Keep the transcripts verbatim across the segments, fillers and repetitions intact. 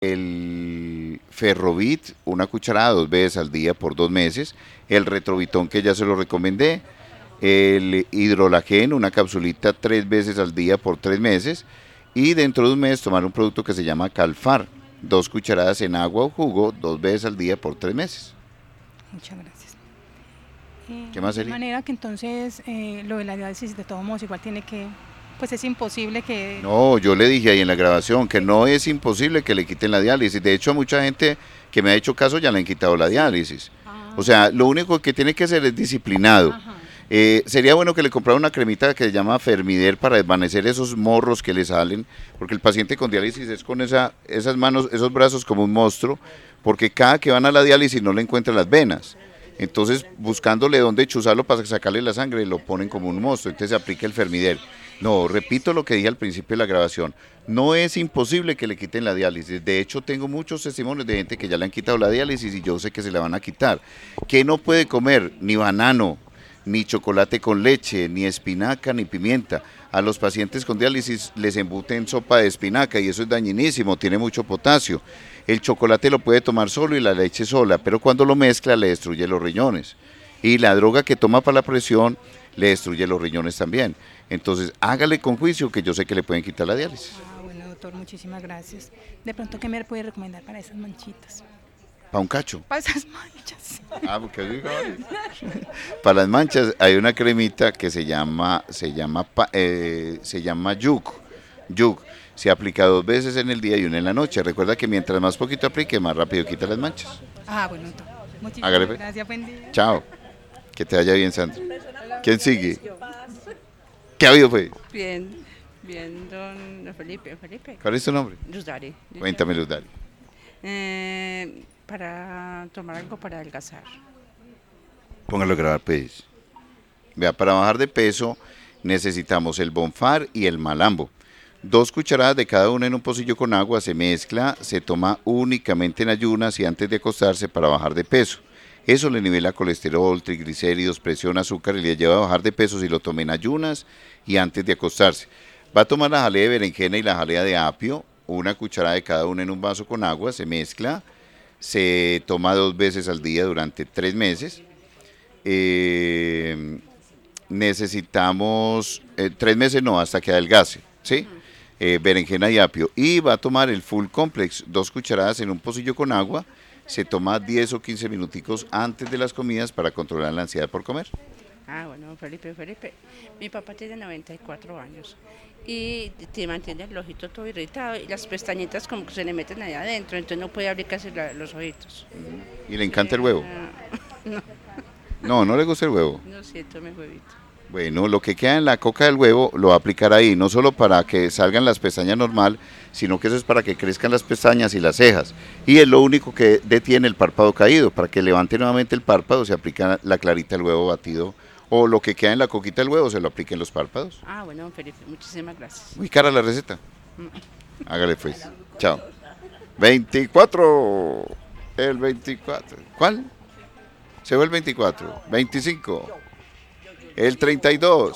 el Ferrovit, una cucharada dos veces al día por dos meses, el Retrovitón que ya se lo recomendé, el Hidrolagen, una capsulita tres veces al día por tres meses, y dentro de un mes tomar un producto que se llama Calfar, dos cucharadas en agua o jugo, dos veces al día por tres meses. Muchas gracias. Eh, ¿Qué más de sería? manera que entonces eh, lo de la diálisis de todos modos igual tiene que, pues es imposible que... No, yo le dije ahí en la grabación que no es imposible que le quiten la diálisis. De hecho, a mucha gente que me ha hecho caso ya le han quitado la diálisis. Ah, O sea, lo único que tiene que ser es disciplinado. ajá. Eh, sería bueno que le comprara una cremita que se llama Fermider para desvanecer esos morros que le salen, porque el paciente con diálisis es con esa, esas manos, esos brazos como un monstruo, porque cada que van a la diálisis no le encuentran las venas. Entonces, buscándole dónde chuzarlo para sacarle la sangre, lo ponen como un monstruo. Entonces, se aplica el Fermider. No, repito lo que dije al principio de la grabación. No es imposible que le quiten la diálisis. De hecho, tengo muchos testimonios de gente que ya le han quitado la diálisis y yo sé que se la van a quitar. Que no puede comer ni banano, ni chocolate con leche, ni espinaca, ni pimienta. A los pacientes con diálisis les embuten sopa de espinaca y eso es dañinísimo, tiene mucho potasio. El chocolate lo puede tomar solo y la leche sola, pero cuando lo mezcla le destruye los riñones. Y la droga que toma para la presión le destruye los riñones también. Entonces, hágale con juicio que yo sé que le pueden quitar la diálisis. Ah, bueno, doctor, muchísimas gracias. De pronto, ¿qué me puede recomendar para esas manchitas? Para un cacho. Para esas manchas. Ah, porque digo, para las manchas hay una cremita que se llama, se llama, pa- eh, se llama Yug. Yug. Se aplica dos veces en el día y una en la noche. Recuerda que mientras más poquito aplique, más rápido quita las manchas. Ah, bueno, doctor. Muchísimas Hágale, pues. gracias, buen día. Chao. Que te vaya bien, Sandra. ¿Quién sigue? ¿Qué ha habido, pues? Bien, bien, don don Felipe, Felipe. ¿Cuál es tu nombre? Luz Dari. Cuéntame, Luz Dari. Eh, para tomar algo para adelgazar. Póngalo a grabar, pues. Vea, para bajar de peso necesitamos el Bonfar y el Malambo. Dos cucharadas de cada una en un pocillo con agua, se mezcla, se toma únicamente en ayunas y antes de acostarse para bajar de peso. Eso le nivela colesterol, triglicéridos, presión, azúcar y le lleva a bajar de peso si lo toma en ayunas y antes de acostarse. Va a tomar la jalea de berenjena y la jalea de apio, una cucharada de cada una en un vaso con agua, se mezcla, se toma dos veces al día durante tres meses. Eh, necesitamos, eh, tres meses no, hasta que adelgace, ¿sí? Eh, berenjena y apio. Y va a tomar el Full Complex, dos cucharadas en un pocillo con agua, se toma diez o quince minuticos antes de las comidas para controlar la ansiedad por comer. Ah, bueno, Felipe, Felipe. Mi papá tiene noventa y cuatro años y te mantiene el ojito todo irritado y las pestañitas como que se le meten ahí adentro, entonces no puede abrir casi la- los ojitos. ¿Y le encanta el huevo? Ah, no, No, no le gusta el huevo. no siento mi huevito. Bueno, lo que queda en la coca del huevo lo va a aplicar ahí, no solo para que salgan las pestañas normal, sino que eso es para que crezcan las pestañas y las cejas. Y es lo único que detiene el párpado caído. Para que levante nuevamente el párpado se aplica la clarita del huevo batido o lo que queda en la coquita del huevo se lo aplica en los párpados. Ah, bueno, Felipe, muchísimas gracias. Muy cara la receta. Hágale pues. Chao. veinticuatro. El veinticuatro. ¿Cuál? Se fue el veinticuatro. veinticinco. El treinta y dos.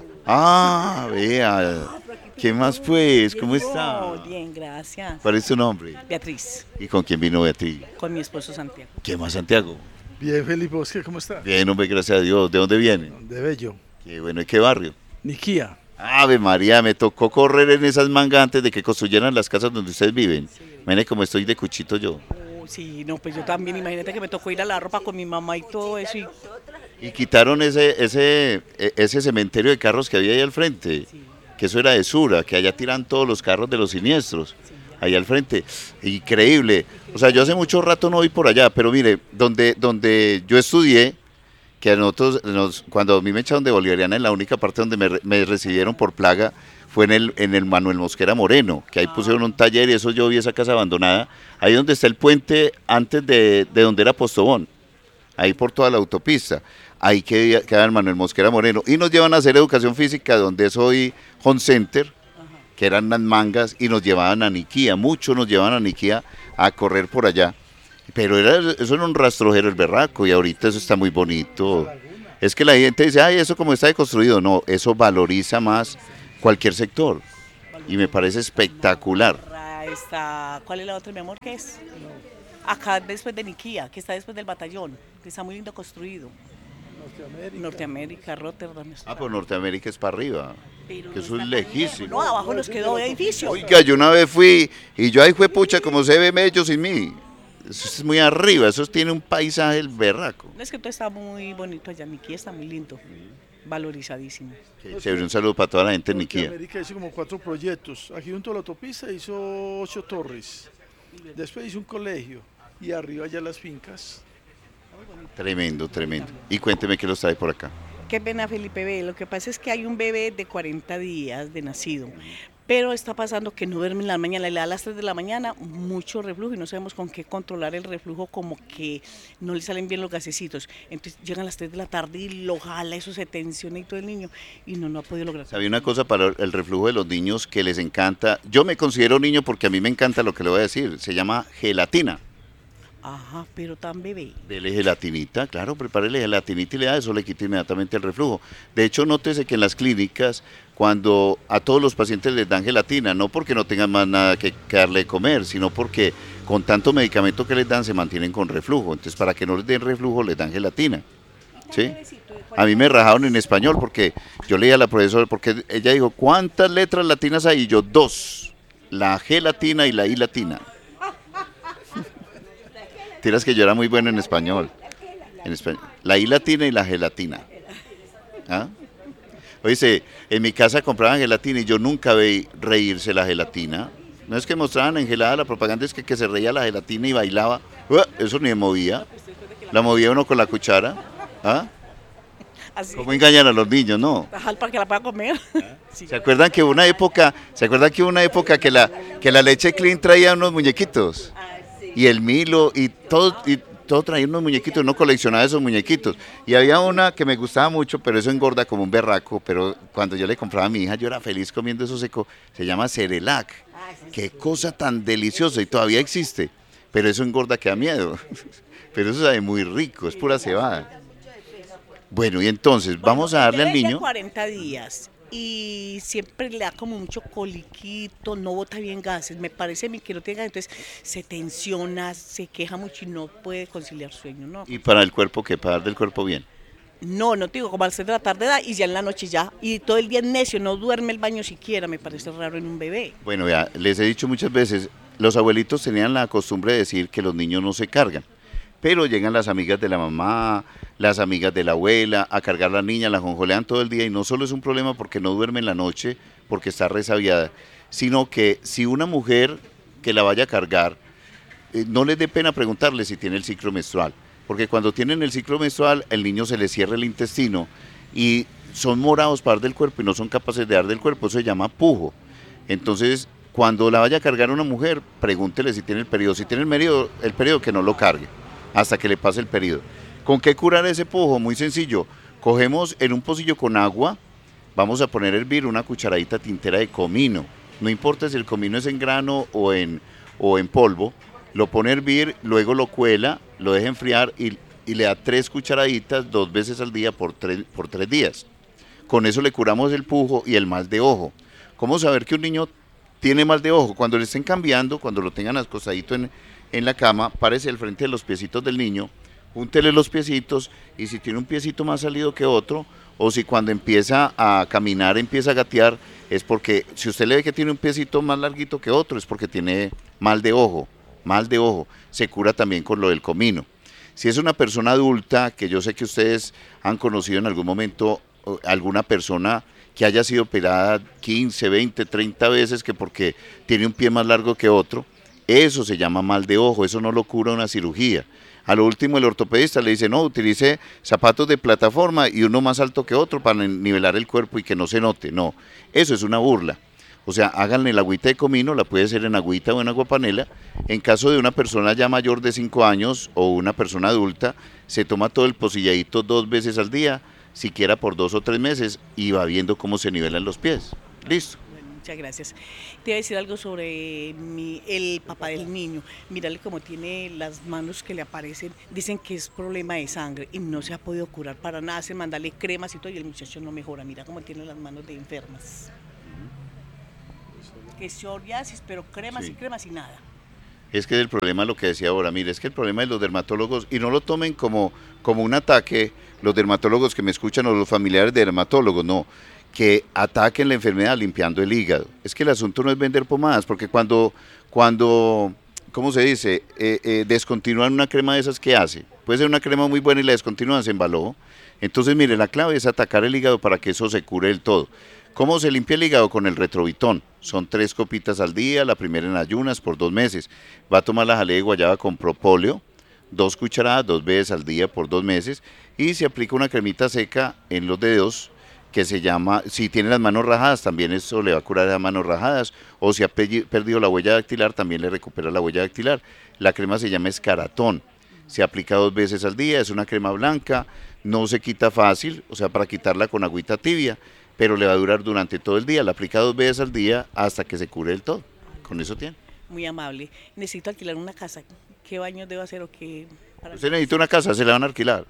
Ah, vea. ¿Qué más pues? ¿Cómo está? Bien, gracias. ¿Cuál es tu nombre? Beatriz, ¿Y con quién vino Beatriz? con mi esposo Santiago. ¿Qué más, Santiago? Bien, Felipe, ¿vos qué? ¿Cómo está? Bien, hombre, gracias a Dios. ¿De dónde viene? De Bello. Qué bueno, ¿y qué barrio? Niquía. Ave María, me tocó correr en esas mangas antes de que construyeran las casas donde ustedes viven. Miren cómo estoy de cuchito yo. Oh, sí, no, pues yo también, imagínate que me tocó ir a la ropa con mi mamá y todo eso. Y, Y quitaron ese, ese, e- ese cementerio de carros que había ahí al frente, que eso era de Sura, que allá tiran todos los carros de los siniestros, ahí al frente. Increíble. O sea, yo hace mucho rato no voy por allá, pero mire, donde, donde yo estudié, que a nosotros, nos- cuando a mí me echaron de bolivariana, en la única parte donde me, re- me recibieron por plaga fue en el, en el Manuel Mosquera Moreno, que ahí pusieron un taller y eso yo vi esa casa abandonada, ahí donde está el puente antes de, de donde era Postobón, ahí por toda la autopista, ahí queda, queda el Manuel Mosquera Moreno, y nos llevan a hacer educación física, donde es hoy Home Center, que eran las mangas, y nos llevaban a Niquía, muchos nos llevaban a Niquía a correr por allá. Pero era, eso era un rastrojero el berraco y ahorita eso está muy bonito. Es que la gente dice, ay, eso como está deconstruido. No, eso valoriza más cualquier sector y me parece espectacular. Allá está, ¿cuál es la otra, mi amor? ¿Qué es? Acá después de Niquía, que está después del batallón, que está muy lindo construido. Norteamérica. Norteamérica, Rotterdam. Ah, pues Norteamérica es para arriba, Pero que no eso es está tan lejísimo. lejos. No, abajo nos quedó edificio. Oiga, yo una vez fui y yo ahí fue pucha como se ve Mello sin mí. Eso es muy arriba, eso tiene un paisaje el berraco. No, es que todo está muy bonito allá, Niquía está muy lindo, valorizadísimo. Qué chévere, un saludo para toda la gente de Niquía. Norteamérica hizo como cuatro proyectos. Aquí junto a la autopista hizo ocho torres. Después hizo un colegio y arriba ya las fincas. Tremendo, tremendo. Y cuénteme qué los trae por acá. Qué pena, Felipe B. Lo que pasa es que hay un bebé de cuarenta días de nacido, pero está pasando que no duerme en la mañana, le da a las tres de la mañana mucho reflujo y no sabemos con qué controlar el reflujo, como que no le salen bien los gasecitos. Entonces llegan a las tres de la tarde y lo jala, eso se tensiona y todo el niño, y no, no ha podido lograr. Sabía una cosa para el reflujo de los niños que les encanta. Yo me considero niño porque a mí me encanta lo que le voy a decir. Se llama gelatina. Ajá, pero tan bebé. Dele gelatinita, claro, prepárele gelatinita y le da eso, le quita inmediatamente el reflujo. De hecho, nótese que en las clínicas, cuando a todos los pacientes les dan gelatina, no porque no tengan más nada que, que darle de comer, sino porque con tanto medicamento que les dan se mantienen con reflujo. Entonces, para que no les den reflujo, les dan gelatina. ¿Sí? A mí me rajaron en español porque yo leía a la profesora, porque ella dijo, ¿cuántas letras latinas hay? Y yo, dos, la G latina y la I latina. Tiras que yo era muy bueno en español. En español. La I latina y la gelatina. ¿Ah? Oye, en mi casa compraban gelatina y yo nunca vi reírse la gelatina. No es que mostraban en gelada, la propaganda es que, que se reía la gelatina y bailaba. ¡Uah! Eso ni me movía. La movía uno con la cuchara. ¿Ah? Así. ¿Cómo engañan a los niños? No. Ajá, para que la pueda comer. Sí, ¿Se acuerdan que hubo una época, ¿se acuerdan que hubo una época que la, que la leche clean traía unos muñequitos? Y el Milo y todo, y todo traía unos muñequitos, uno coleccionaba esos muñequitos. Y había una que me gustaba mucho, pero eso engorda como un berraco, pero cuando yo le compraba a mi hija, yo era feliz comiendo eso seco, se llama Cerelac. Qué cosa tan deliciosa y todavía existe, pero eso engorda que da miedo. Pero eso sabe muy rico, es pura cebada. Bueno, y entonces, vamos a darle al niño. cuarenta días. Y siempre le da como mucho coliquito, no bota bien gases, me parece a mí que no tiene gases, entonces se tensiona, se queja mucho y no puede conciliar sueño, ¿no? ¿Y para el cuerpo qué? ¿Para dar del cuerpo bien? No, no te digo, como a las seis de la tarde da y ya en la noche ya, y todo el día es necio, no duerme el baño siquiera, me parece raro en un bebé. Bueno, ya, les he dicho muchas veces, los abuelitos tenían la costumbre de decir que los niños no se cargan. Pero llegan las amigas de la mamá, las amigas de la abuela, a cargar a la niña, la jonjolean todo el día y no solo es un problema porque no duerme en la noche, porque está resabiada, sino que si una mujer que la vaya a cargar, eh, no les dé pena preguntarle si tiene el ciclo menstrual, porque cuando tienen el ciclo menstrual, el niño se le cierra el intestino y son morados para dar del cuerpo y no son capaces de dar del cuerpo, eso se llama pujo. Entonces, cuando la vaya a cargar una mujer, pregúntele si tiene el periodo, si tiene el periodo, el periodo que no lo cargue hasta que le pase el periodo. ¿Con qué curar ese pujo? Muy sencillo. Cogemos en un pocillo con agua, vamos a poner a hervir una cucharadita tintera de comino. No importa si el comino es en grano o en, o en polvo, lo pone a hervir, luego lo cuela, lo deja enfriar y, y le da tres cucharaditas dos veces al día por tres, por tres días. Con eso le curamos el pujo y el mal de ojo. ¿Cómo saber que un niño tiene mal de ojo? Cuando le estén cambiando, cuando lo tengan acostadito en en la cama, párese al frente de los piecitos del niño, júntele los piecitos y si tiene un piecito más salido que otro, o si cuando empieza a caminar, empieza a gatear, es porque, si usted le ve que tiene un piecito más larguito que otro, es porque tiene mal de ojo, mal de ojo, se cura también con lo del comino. Si es una persona adulta, que yo sé que ustedes han conocido en algún momento alguna persona que haya sido operada quince, veinte, treinta veces, que porque tiene un pie más largo que otro, eso se llama mal de ojo, eso no lo cura una cirugía. A lo último el ortopedista le dice, no, utilice zapatos de plataforma y uno más alto que otro para nivelar el cuerpo y que no se note. No, eso es una burla. O sea, háganle la agüita de comino, la puede hacer en agüita o en aguapanela. En caso de una persona ya mayor de cinco años o una persona adulta, se toma todo el pocilladito dos veces al día, siquiera por dos o tres meses, y va viendo cómo se nivelan los pies. Listo. Muchas gracias. Te iba a decir algo sobre mi, el papá del niño. Mírale cómo tiene las manos que le aparecen. Dicen que es problema de sangre y no se ha podido curar para nada. Se mandarle cremas y todo y el muchacho no mejora. Mira cómo tiene las manos de enfermas. que psoriasis, pero cremas Sí. y cremas y nada. Es que el problema, lo que decía ahora, mire, es que el problema de los dermatólogos, y no lo tomen como, como un ataque, los dermatólogos que me escuchan o los familiares de dermatólogos, no, que ataquen la enfermedad limpiando el hígado. Es que el asunto no es vender pomadas, porque cuando, cuando ¿cómo se dice? Eh, eh, descontinúan una crema de esas, ¿qué hace? Puede ser una crema muy buena y la descontinúan, se embaló. Entonces, mire, la clave es atacar el hígado para que eso se cure del todo. ¿Cómo se limpia el hígado? Con el retrovitón. Son tres copitas al día, la primera en ayunas por dos meses. Va a tomar la jalea de guayaba con propóleo, dos cucharadas, dos veces al día por dos meses. Y se aplica una cremita seca en los dedos que se llama, si tiene las manos rajadas, también eso le va a curar las manos rajadas. O si ha pe- perdido la huella dactilar, también le recupera la huella dactilar. La crema se llama escaratón. Se aplica dos veces al día, es una crema blanca, no se quita fácil, o sea, para quitarla con agüita tibia, pero le va a durar durante todo el día. La aplica dos veces al día hasta que se cure del todo. Con eso tiene. Muy amable. Necesito alquilar una casa. ¿Qué baños debo hacer o qué? Para Usted necesita una casa, se la van a alquilar.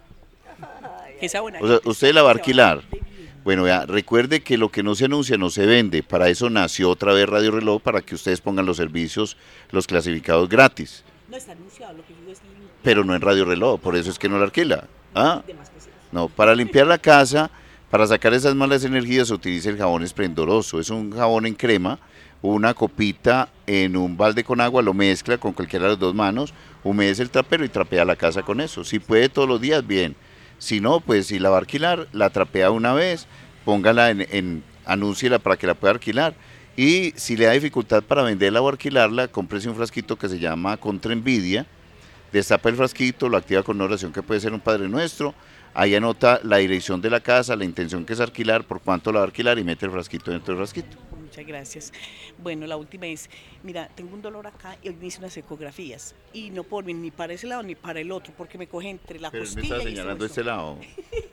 que sea buena. O sea, usted la va a alquilar. Bueno, ya, recuerde que lo que no se anuncia no se vende. Para eso nació otra vez Radio Reloj, para que ustedes pongan los servicios, los clasificados gratis. No está anunciado, lo que yo es limpiar. Pero no en Radio Reloj, por eso es que no la alquila. ¿Ah? De más cosas. No, para limpiar la casa, para sacar esas malas energías, se utiliza el jabón esplendoroso. Es un jabón en crema, una copita en un balde con agua, lo mezcla con cualquiera de las dos manos, humedece el trapero y trapea la casa con eso. Si puede todos los días, bien. Si no, pues si la va a alquilar, la trapea una vez, póngala en, en anúnciela para que la pueda alquilar. Y si le da dificultad para venderla o alquilarla, cómprese un frasquito que se llama Contra Envidia. Destapa el frasquito, lo activa con una oración que puede ser un Padre Nuestro. Ahí anota la dirección de la casa, la intención que es alquilar, por cuánto la va a alquilar y mete el frasquito dentro del frasquito. Muchas gracias. Bueno, la última es, mira, tengo un dolor acá y hoy me hice unas ecografías y no puedo ni para ese lado ni para el otro porque me coge entre la Pero él me costilla está y señalando este este hueso. lado.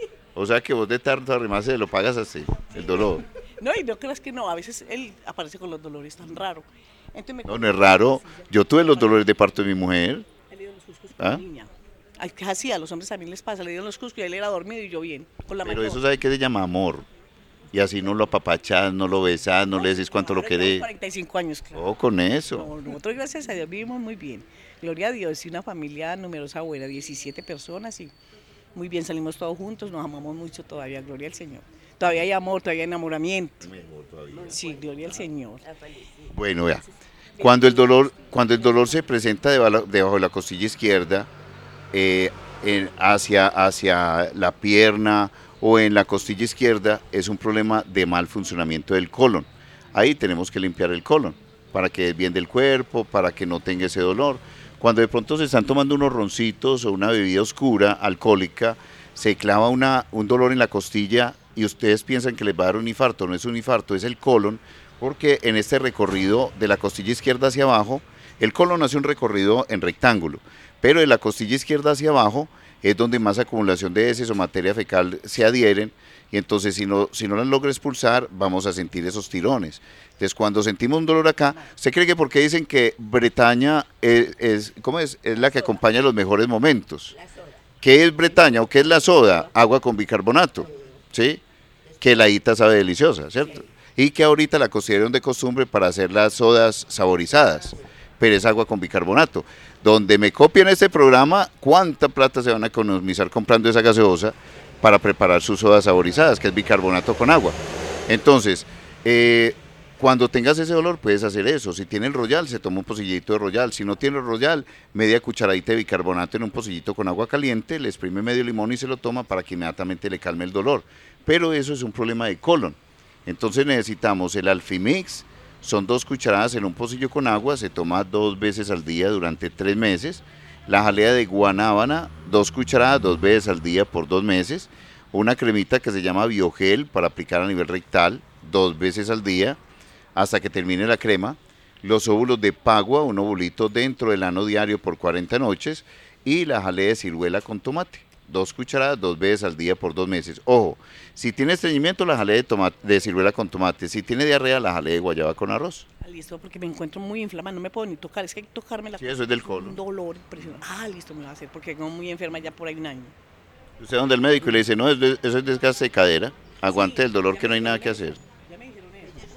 O sea que vos de tanto arrimarse lo pagas así, el dolor. No, y no creas que no, a veces él aparece con los dolores tan raro. Entonces me No, coge no es entre la raro. costilla. Yo tuve los dolores de parto de mi mujer. Le dio los cuscos con ¿Ah? la niña. Ay, Así a los hombres también les pasa, le dieron los cuscos y él era dormido y yo bien, con la Pero mano. eso sabe que se llama amor. Y así no lo apapachás, no lo besás, no le decís cuánto lo Ahora tengo querés. cuarenta y cinco años, claro. Oh, con eso. No, nosotros gracias a Dios vivimos muy bien. Gloria a Dios, y una familia numerosa buena, diecisiete personas y muy bien, salimos todos juntos, nos amamos mucho todavía, gloria al Señor. Todavía hay amor, todavía hay enamoramiento. Sí, gloria al Señor. Bueno, vea. Cuando el dolor, cuando el dolor se presenta debajo, debajo de la costilla izquierda, eh, en- hacia, hacia la pierna o en la costilla izquierda, es un problema de mal funcionamiento del colon. Ahí tenemos que limpiar el colon para que bien del cuerpo, para que no tenga ese dolor. Cuando de pronto se están tomando unos roncitos o una bebida oscura, alcohólica, se clava una, un dolor en la costilla y ustedes piensan que les va a dar un infarto. No es un infarto, es el colon, porque en este recorrido de la costilla izquierda hacia abajo, el colon hace un recorrido en rectángulo, pero de la costilla izquierda hacia abajo es donde más acumulación de heces o materia fecal se adhieren, y entonces si no, si no las logra expulsar, vamos a sentir esos tirones. Entonces cuando sentimos un dolor acá, ¿usted cree que por qué dicen que Bretaña es, es, ¿cómo es? Es la que acompaña los mejores momentos? ¿Qué es Bretaña o qué es la soda? Agua con bicarbonato, ¿sí? Que la ita sabe deliciosa, ¿cierto? Y que ahorita la consideraron de costumbre para hacer las sodas saborizadas, pero es agua con bicarbonato. Donde me copian este programa, ¿cuánta plata se van a economizar comprando esa gaseosa para preparar sus sodas saborizadas, que es bicarbonato con agua? Entonces, eh, cuando tengas ese dolor puedes hacer eso. Si tiene el Royal, se toma un pocillito de Royal. Si no tiene el Royal, media cucharadita de bicarbonato en un pocillito con agua caliente, le exprime medio limón y se lo toma para que inmediatamente le calme el dolor. Pero eso es un problema de colon. Entonces necesitamos el Alfimix, son dos cucharadas en un pocillo con agua, se toma dos veces al día durante tres meses. La jalea de guanábana, dos cucharadas, dos veces al día por dos meses. Una cremita que se llama Biogel para aplicar a nivel rectal, dos veces al día, hasta que termine la crema. Los óvulos de pagua, un ovulito dentro del ano diario por cuarenta noches. Y la jalea de ciruela con tomate, dos cucharadas, dos veces al día por dos meses. Ojo, si tiene estreñimiento, la jalea de, tomate, de ciruela con tomate. Si tiene diarrea, la jalea de guayaba con arroz. Ah, listo, porque me encuentro muy inflamada, no me puedo ni tocar, es que hay que tocarme la Sí, eso es del un colon. dolor impresionante. Ah, listo, me va a hacer, porque vengo muy enferma ya por ahí un año. Usted va donde el médico y le dice, no, eso es desgaste de cadera, aguante el dolor que no hay nada que hacer. Ya me dijeron eso.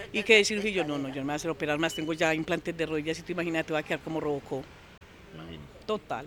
¿Y qué decir? Y yo, no, no, yo no me voy a hacer operar más, tengo ya implantes de rodillas y tú imagínate, va a quedar como Robocop. Total.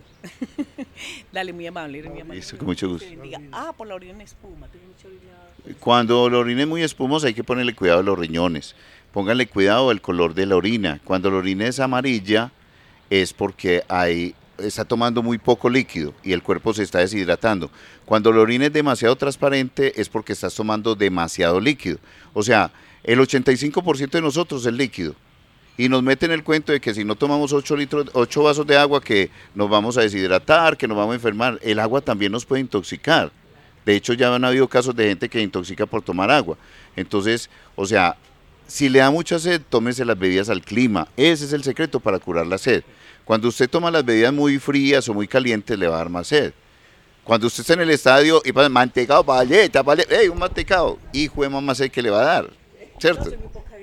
Dale, muy amable, eres muy amable. Listo, con mucho gusto. Ah, por la orina en espuma. Tengo mucha orina. Cuando la orina es muy espumosa hay que ponerle cuidado a los riñones. Pónganle cuidado al color de la orina. Cuando la orina es amarilla es porque hay, está tomando muy poco líquido y el cuerpo se está deshidratando. Cuando la orina es demasiado transparente es porque estás tomando demasiado líquido. O sea, el ochenta y cinco por ciento de nosotros es líquido. Y nos meten el cuento de que si no tomamos ocho litros, ocho vasos de agua que nos vamos a deshidratar, que nos vamos a enfermar. El agua también nos puede intoxicar. De hecho, ya han habido casos de gente que intoxica por tomar agua. Entonces, o sea, si le da mucha sed, tómese las bebidas al clima. Ese es el secreto para curar la sed. Cuando usted toma las bebidas muy frías o muy calientes, le va a dar más sed. Cuando usted está en el estadio y pasa mantecado, paleta, paleta, ¡ey, un mantecado! Hijo de mamá sed que le va a dar, ¿cierto?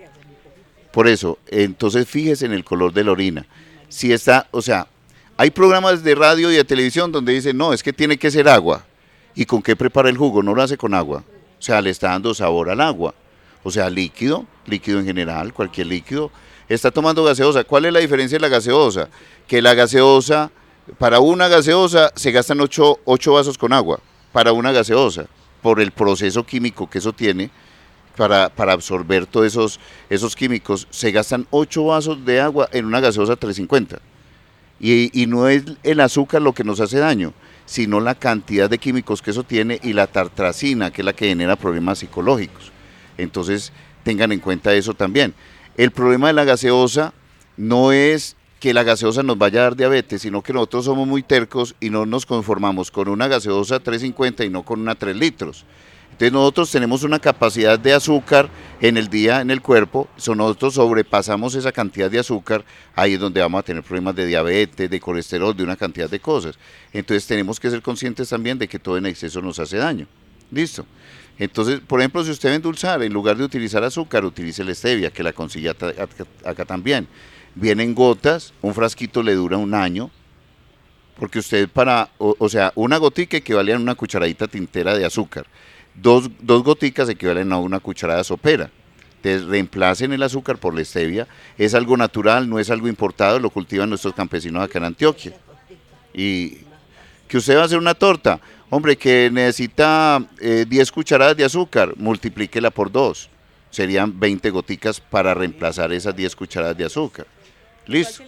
Por eso, entonces fíjese en el color de la orina. Si está, o sea, hay programas de radio y de televisión donde dicen, no, es que tiene que ser agua. ¿Y con qué prepara el jugo? No lo hace con agua. O sea, le está dando sabor al agua. O sea, líquido, líquido en general, cualquier líquido. Está tomando gaseosa. ¿Cuál es la diferencia de la gaseosa? Que la gaseosa, para una gaseosa se gastan ocho, ocho vasos con agua. Para una gaseosa, por el proceso químico que eso tiene. Para, para absorber todos esos, esos químicos, se gastan ocho vasos de agua en una gaseosa trescientos cincuenta. Y, y no es el azúcar lo que nos hace daño, sino la cantidad de químicos que eso tiene y la tartracina, que es la que genera problemas psicológicos. Entonces, tengan en cuenta eso también. El problema de la gaseosa no es que la gaseosa nos vaya a dar diabetes, sino que nosotros somos muy tercos y no nos conformamos con una gaseosa trescientos cincuenta y no con una tres litros. Entonces nosotros tenemos una capacidad de azúcar en el día, en el cuerpo, so nosotros sobrepasamos esa cantidad de azúcar, ahí es donde vamos a tener problemas de diabetes, de colesterol, de una cantidad de cosas. Entonces tenemos que ser conscientes también de que todo en exceso nos hace daño. ¿Listo? Entonces, por ejemplo, si usted va a endulzar, en lugar de utilizar azúcar, utilice la stevia, que la consigue acá, acá también. Viene en gotas, un frasquito le dura un año, porque usted para, o, o sea, una gotica equivale a una cucharadita tintera de azúcar. Dos, dos goticas equivalen a una cucharada sopera. Entonces reemplacen el azúcar por la stevia. Es algo natural, no es algo importado, lo cultivan nuestros campesinos acá en Antioquia. Y que usted va a hacer una torta, hombre, que necesita eh, diez cucharadas de azúcar, multiplíquela por dos. Serían veinte goticas para reemplazar esas diez cucharadas de azúcar. Listo.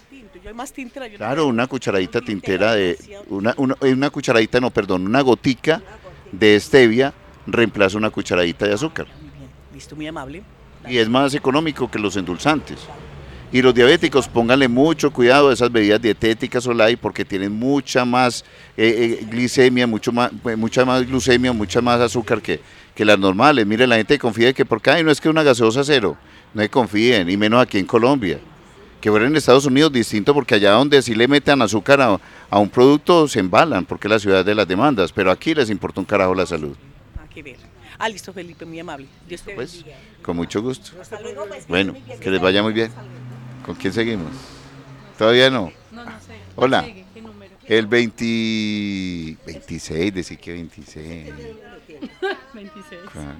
Claro, una cucharadita tintera de, una, una, una cucharadita, no, perdón, una gotica de stevia reemplaza una cucharadita de azúcar. Muy bien, listo, muy amable. Y es más económico que los endulzantes. Y los diabéticos, pónganle mucho cuidado a esas bebidas dietéticas o light porque tienen mucha más eh, eh, glicemia, mucho más, mucha más glucemia, mucha más azúcar que, que las normales. Mire, la gente confía que porque ay, no es que una gaseosa cero, no se confíen, y menos aquí en Colombia. Que fuera en Estados Unidos distinto porque allá donde sí le metan azúcar a, a un producto se embalan porque es la ciudad de las demandas, pero aquí les importa un carajo la salud. Ah, que ver. Ah, listo, Felipe, muy amable. Dios te Pues, bendiga. con mucho gusto. Bueno, que les vaya muy bien. ¿Con quién seguimos? ¿Todavía no? No, no sé. Hola. Sigue, ¿qué número? El veinte, veintiséis, decir que veintiséis. veintiséis.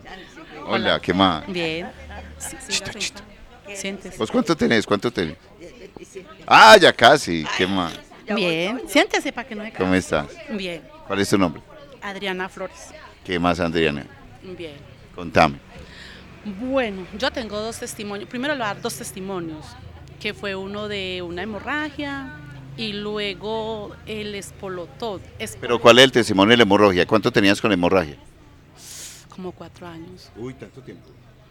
Hola, ¿qué más? Bien. Chito, chito. Siéntese. ¿Vos cuánto tenés? ¿Cuánto tenés? Ah, ya casi, ¿qué más? Bien. Siéntese para que no se caiga. ¿Cómo estás? Bien. ¿Cuál es tu nombre? Adriana Flores. ¿Qué más, Adriana? Bien. Contame. Bueno, yo tengo dos testimonios. Primero le voy a dar dos testimonios, que fue uno de una hemorragia y luego el espolotón. Pero ¿cuál es el testimonio de la hemorragia? ¿Cuánto tenías con la hemorragia? Como cuatro años. Uy, tanto tiempo.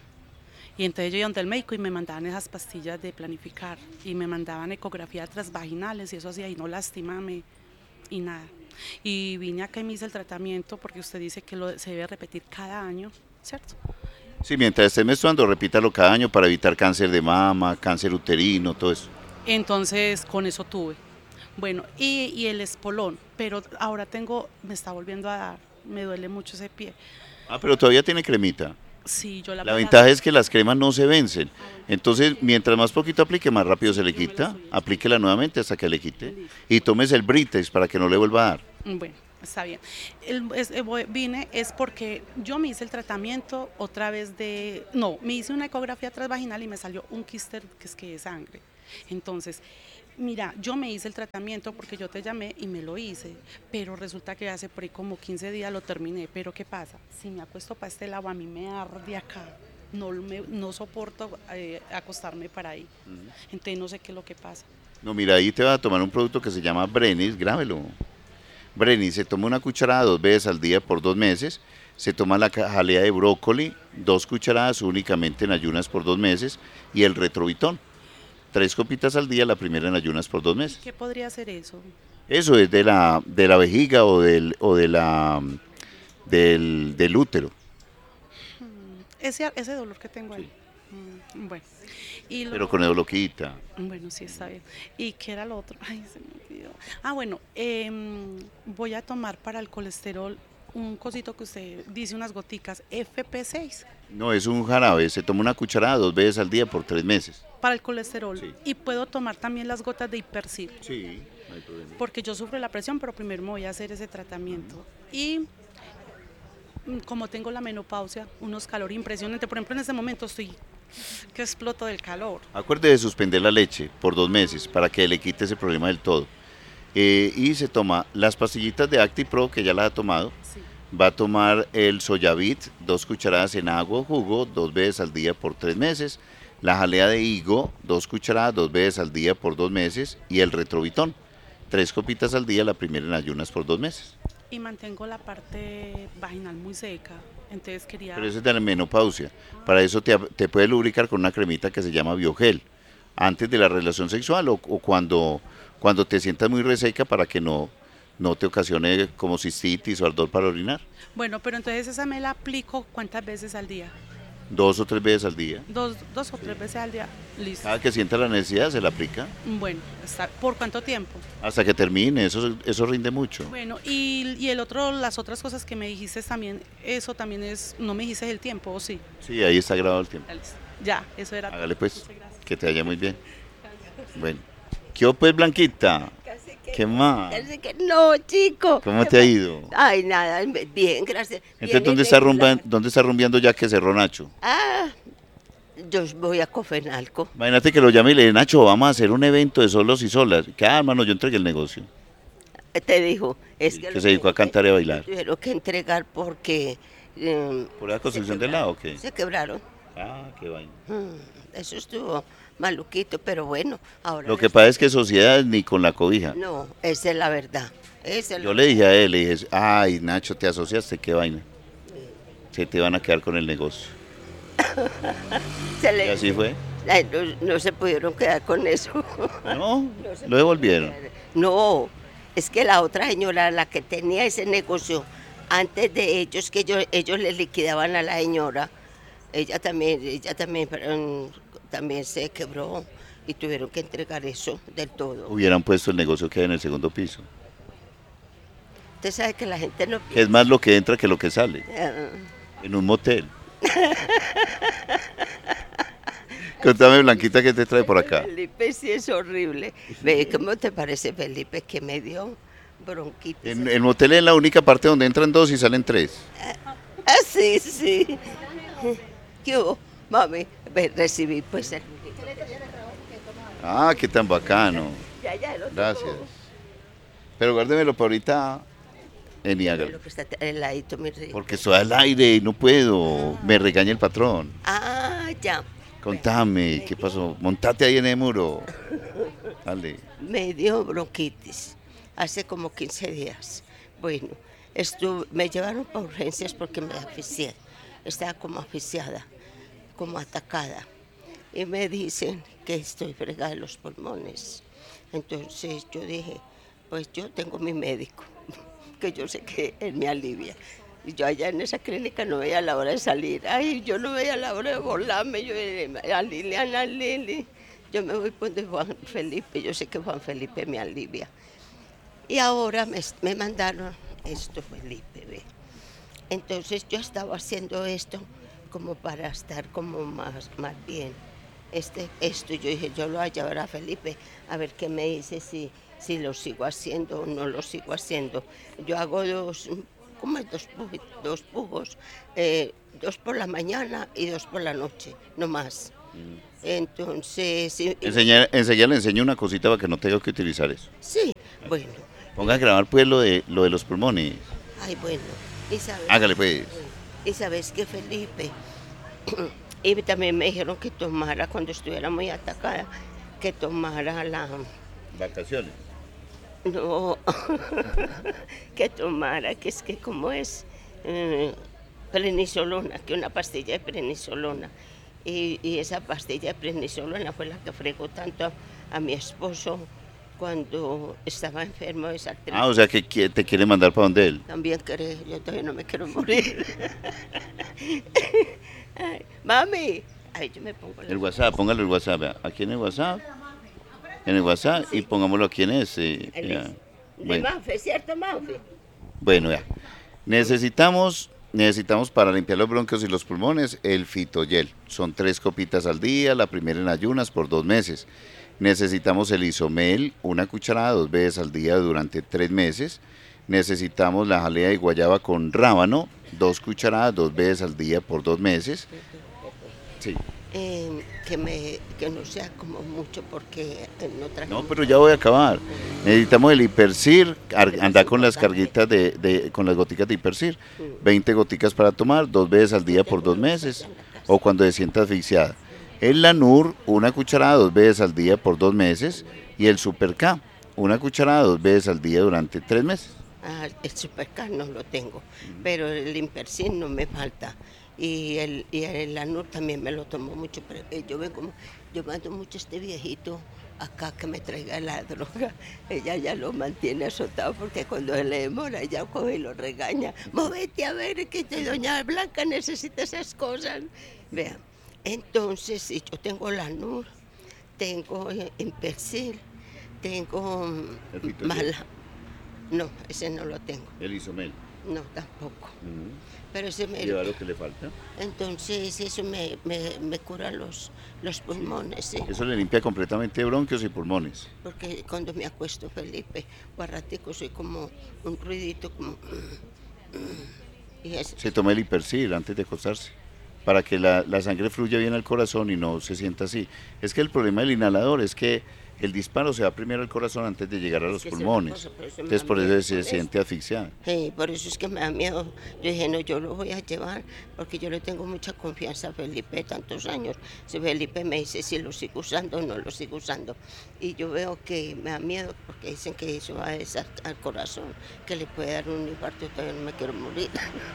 Y entonces yo iba donde el médico y me mandaban esas pastillas de planificar y me mandaban ecografías transvaginales y eso hacía y no lastimame y nada. Y vine acá y me hice el tratamiento porque usted dice que lo, se debe repetir cada año, ¿cierto? Sí, mientras esté menstruando, repítalo cada año para evitar cáncer de mama, cáncer uterino, todo eso. Entonces con eso tuve. Bueno, y, y el espolón, pero ahora tengo, me está volviendo a dar, me duele mucho ese pie. Ah, pero todavía tiene cremita. Sí, yo la La ventaja es que las cremas no se vencen. Entonces, mientras más poquito aplique, más rápido se le quita. Aplíquela nuevamente hasta que le quite. Y tomes el Britex para que no le vuelva a dar. Bueno, Está bien. El, es, eh, voy- vine es porque yo me hice el tratamiento otra vez de, no, me hice una ecografía transvaginal y me salió un quiste que es que de sangre. Entonces, mira, yo me hice el tratamiento porque yo te llamé y me lo hice, pero resulta que hace por ahí como quince días lo terminé. Pero ¿qué pasa? Si me acuesto para este lado, a mí me arde acá. No, me, no soporto eh, acostarme para ahí. Entonces no sé qué es lo que pasa. No, mira, ahí te va a tomar un producto que se llama Brenis, grábelo. Brenis se toma una cucharada dos veces al día por dos meses, se toma la ca- jalea de brócoli, dos cucharadas únicamente en ayunas por dos meses, y el retrovitón, tres copitas al día, la primera en ayunas por dos meses. ¿Qué podría ser eso? Eso es de la, de la vejiga o del, o de la, del, del útero. Ese, ese dolor que tengo ahí. Mm, bueno. Y lo- Pero con Eoloquita. Bueno, sí, está bien. ¿Y qué era lo otro? Ay, se me olvidó. Ah, bueno, em, voy a tomar para el colesterol un cosito que usted dice, unas goticas, F P seis, No, es un jarabe, se toma una cucharada dos veces al día por tres meses. para el colesterol. Sí. Y puedo tomar también las gotas de Hipersil, Sí, no hay problema. porque yo sufro la presión, pero primero me voy a hacer ese tratamiento. Y mm, como tengo la menopausia, unos calores impresionantes. Por ejemplo, en este momento estoy que exploto del calor. Acuerde de suspender la leche por dos meses para que le quite ese problema del todo. Eh, y se toma las pastillitas de ActiPro, que ya las ha tomado. Sí. Va a tomar el Soyavit, dos cucharadas en agua o jugo, dos veces al día por tres meses. La jalea de higo, dos cucharadas, dos veces al día por dos meses. Y el Retrovitón, tres copitas al día, la primera en ayunas por dos meses. Y mantengo la parte vaginal muy seca. Entonces quería... Pero eso es de la menopausia. Para eso te, te puedes lubricar con una cremita que se llama Biogel, antes de la relación sexual o, o cuando, cuando te sientas muy reseca para que no, no te ocasione como cistitis o ardor para orinar. Bueno, pero entonces esa me la aplico ¿cuántas veces al día? Dos o tres veces al día. Dos, dos o tres veces al día. Listo. Cada que sienta la necesidad se la aplica Bueno, está. ¿Por cuánto tiempo? hasta que termine. Eso, eso rinde mucho. Bueno, y, y el otro, las otras cosas que me dijiste también, eso también es, no me dijiste el tiempo, ¿o sí? Sí, ahí está grabado el tiempo. Ya, listo. Ya, eso era todo. Hágale pues, Muchas gracias. que te vaya muy bien. Bueno, ¿qué hubo, pues, Blanquita? ¿Qué más? Casi que no, chico. ¿Cómo te ha ido? Ay, nada, bien, gracias. Entonces, Bien, ¿dónde está, regular. rumba, ¿dónde está rumbeando ya que cerró Nacho? Ah, yo voy a Cofenalco. Imagínate que lo llame y le diga, Nacho, vamos a hacer un evento de solos y solas. Que, ah, hermano, yo entregué el negocio. Te dijo, es Sí, que... que lo se dedicó a cantar y a bailar. Tuvieron que entregar porque... eh, ¿Por la se construcción del lado o quebraron, qué? Se quebraron. Ah, qué vaina. Mm, Eso estuvo maluquito, pero bueno, ahora... Lo que les- pasa es que sociedad ni con la cobija. No, esa es la verdad. Esa es Yo la- le dije a él, le dije, ay, Nacho, te asociaste, qué vaina. Se te van a quedar con el negocio. se Y le- así fue. Ay, no, no se pudieron quedar con eso. No, No se lo devolvieron. No, es que la otra señora, la que tenía ese negocio, antes de ellos, que ellos, ellos le liquidaban a la señora, ella también, ella también, pero, también se quebró y tuvieron que entregar eso del todo. Hubieran puesto el negocio que hay en el segundo piso. Usted sabe que la gente no Que es más lo que entra que lo que sale. piensa. En un motel. Contame, Blanquita, ¿qué te trae por acá? Felipe sí es horrible. Ve, ¿cómo te parece, Felipe, que me dio bronquitis? En el motel es la única parte donde entran dos y salen tres. Ah, sí, sí. ¿Qué hubo? Mami, ve, recibí pues el... Ah, qué tan bacano. Ya, ya, lo tengo. Gracias. Pero guárdemelo para ahorita en Niágara. Lo que está el ladito, mi rey. Porque estoy al aire y no puedo. Me regaña el patrón. Ah, ya. Contame, ¿qué pasó? Montate ahí en el muro. Dale. Me dio bronquitis hace como quince días. Bueno, estuve, me llevaron para urgencias porque me asfixié. Estaba como asfixiada, como atacada. Y me dicen que estoy fregada de los pulmones. Entonces yo dije, pues yo tengo mi médico, que yo sé que él me alivia. Y yo allá en esa clínica no veía la hora de salir. Ay, yo no veía la hora de volarme. Yo a Liliana, Lili. Yo me voy por de Juan Felipe. Yo sé que Juan Felipe me alivia. Y ahora me, me mandaron esto, Felipe, ve. Entonces yo estaba haciendo esto como para estar como más, más bien. Este, esto, yo dije, yo lo voy a llevar a Felipe a ver qué me dice, si, si lo sigo haciendo o no lo sigo haciendo. Yo hago dos, ¿cómo es? Dos, puj- dos pujos, eh, dos por la mañana y dos por la noche, no más. Entonces, y- y- Enseñar, enseguida le enseño una cosita para que no tenga que utilizar eso. sí, bueno, Ponga a grabar pues lo de, lo de los pulmones. ay, bueno, y sabes, Hágale pues. y sabes que Felipe, y también me dijeron que tomara, cuando estuviera muy atacada, que tomara la, Vacaciones. no, que tomara, que es que como es, eh, prednisolona, que una pastilla de prednisolona. Y, y esa pastilla de prednisolona fue la que fregó tanto a, a mi esposo cuando estaba enfermo de esa artritis. Ah, o sea que qui- te quiere mandar para donde él. También cree, yo todavía no me quiero morir. Ay, mami, ay, yo me pongo la... El WhatsApp, póngale el WhatsApp. Vea. Aquí en el WhatsApp. En el WhatsApp y pongámoslo aquí en ese. el ya. de Bueno. Manfe, ¿cierto, Manfe? Bueno, ya. Necesitamos, necesitamos para limpiar los bronquios y los pulmones el fitoyel. Son tres copitas al día, la primera en ayunas por dos meses. Necesitamos el isomel, una cucharada dos veces al día durante tres meses. Necesitamos la jalea de guayaba con rábano, dos cucharadas dos veces al día por dos meses. Sí. Eh, que, me, que no sea como mucho porque eh, no traje... No, pero ya voy a acabar. Necesitamos el hipercir, ar- andar con las carguitas de, de, con las goticas de hipercir, veinte goticas para tomar, dos veces al día por dos meses, o cuando se sienta asfixiada. El Lanur, una cucharada dos veces al día por dos meses, y el Super K, una cucharada dos veces al día durante tres meses. Ah, el Supercar no lo tengo, pero el Impersin no me falta. Y el, y el Anur también me lo tomo mucho, pero eh, yo vengo, yo mando mucho a este viejito acá que me traiga la droga. Ella ya lo mantiene azotado porque cuando se le demora ella coge y lo regaña. Móvete a ver que te, doña Blanca necesita esas cosas. Vean, entonces si yo tengo la Anur, tengo eh, Impersil, tengo El mm, Fitoyel. mala. No, ese no lo tengo. El isomel. No, tampoco. Pero ese me, Lleva lo que le falta. entonces eso me, me, me cura los, los pulmones, sí. Eso le limpia completamente bronquios y pulmones. Porque cuando me acuesto, Felipe, guarratico, soy como un ruidito, como... Y es, Se toma el hipersil antes de acostarse, para que la, la sangre fluya bien al corazón y no se sienta así. Es que el problema del inhalador es que el disparo se va primero al corazón antes de llegar a los que es una pulmones. cosa, por eso me Entonces da por miedo eso se con siente asfixiada. sí, por eso es que me da miedo. Yo dije, no, yo lo voy a llevar porque yo le tengo mucha confianza a Felipe, tantos años. Si Felipe me dice si lo sigo usando o no lo sigo usando. Y yo veo que me da miedo porque dicen que eso va a esa- al corazón, que le puede dar un infarto, todavía no me quiero morir.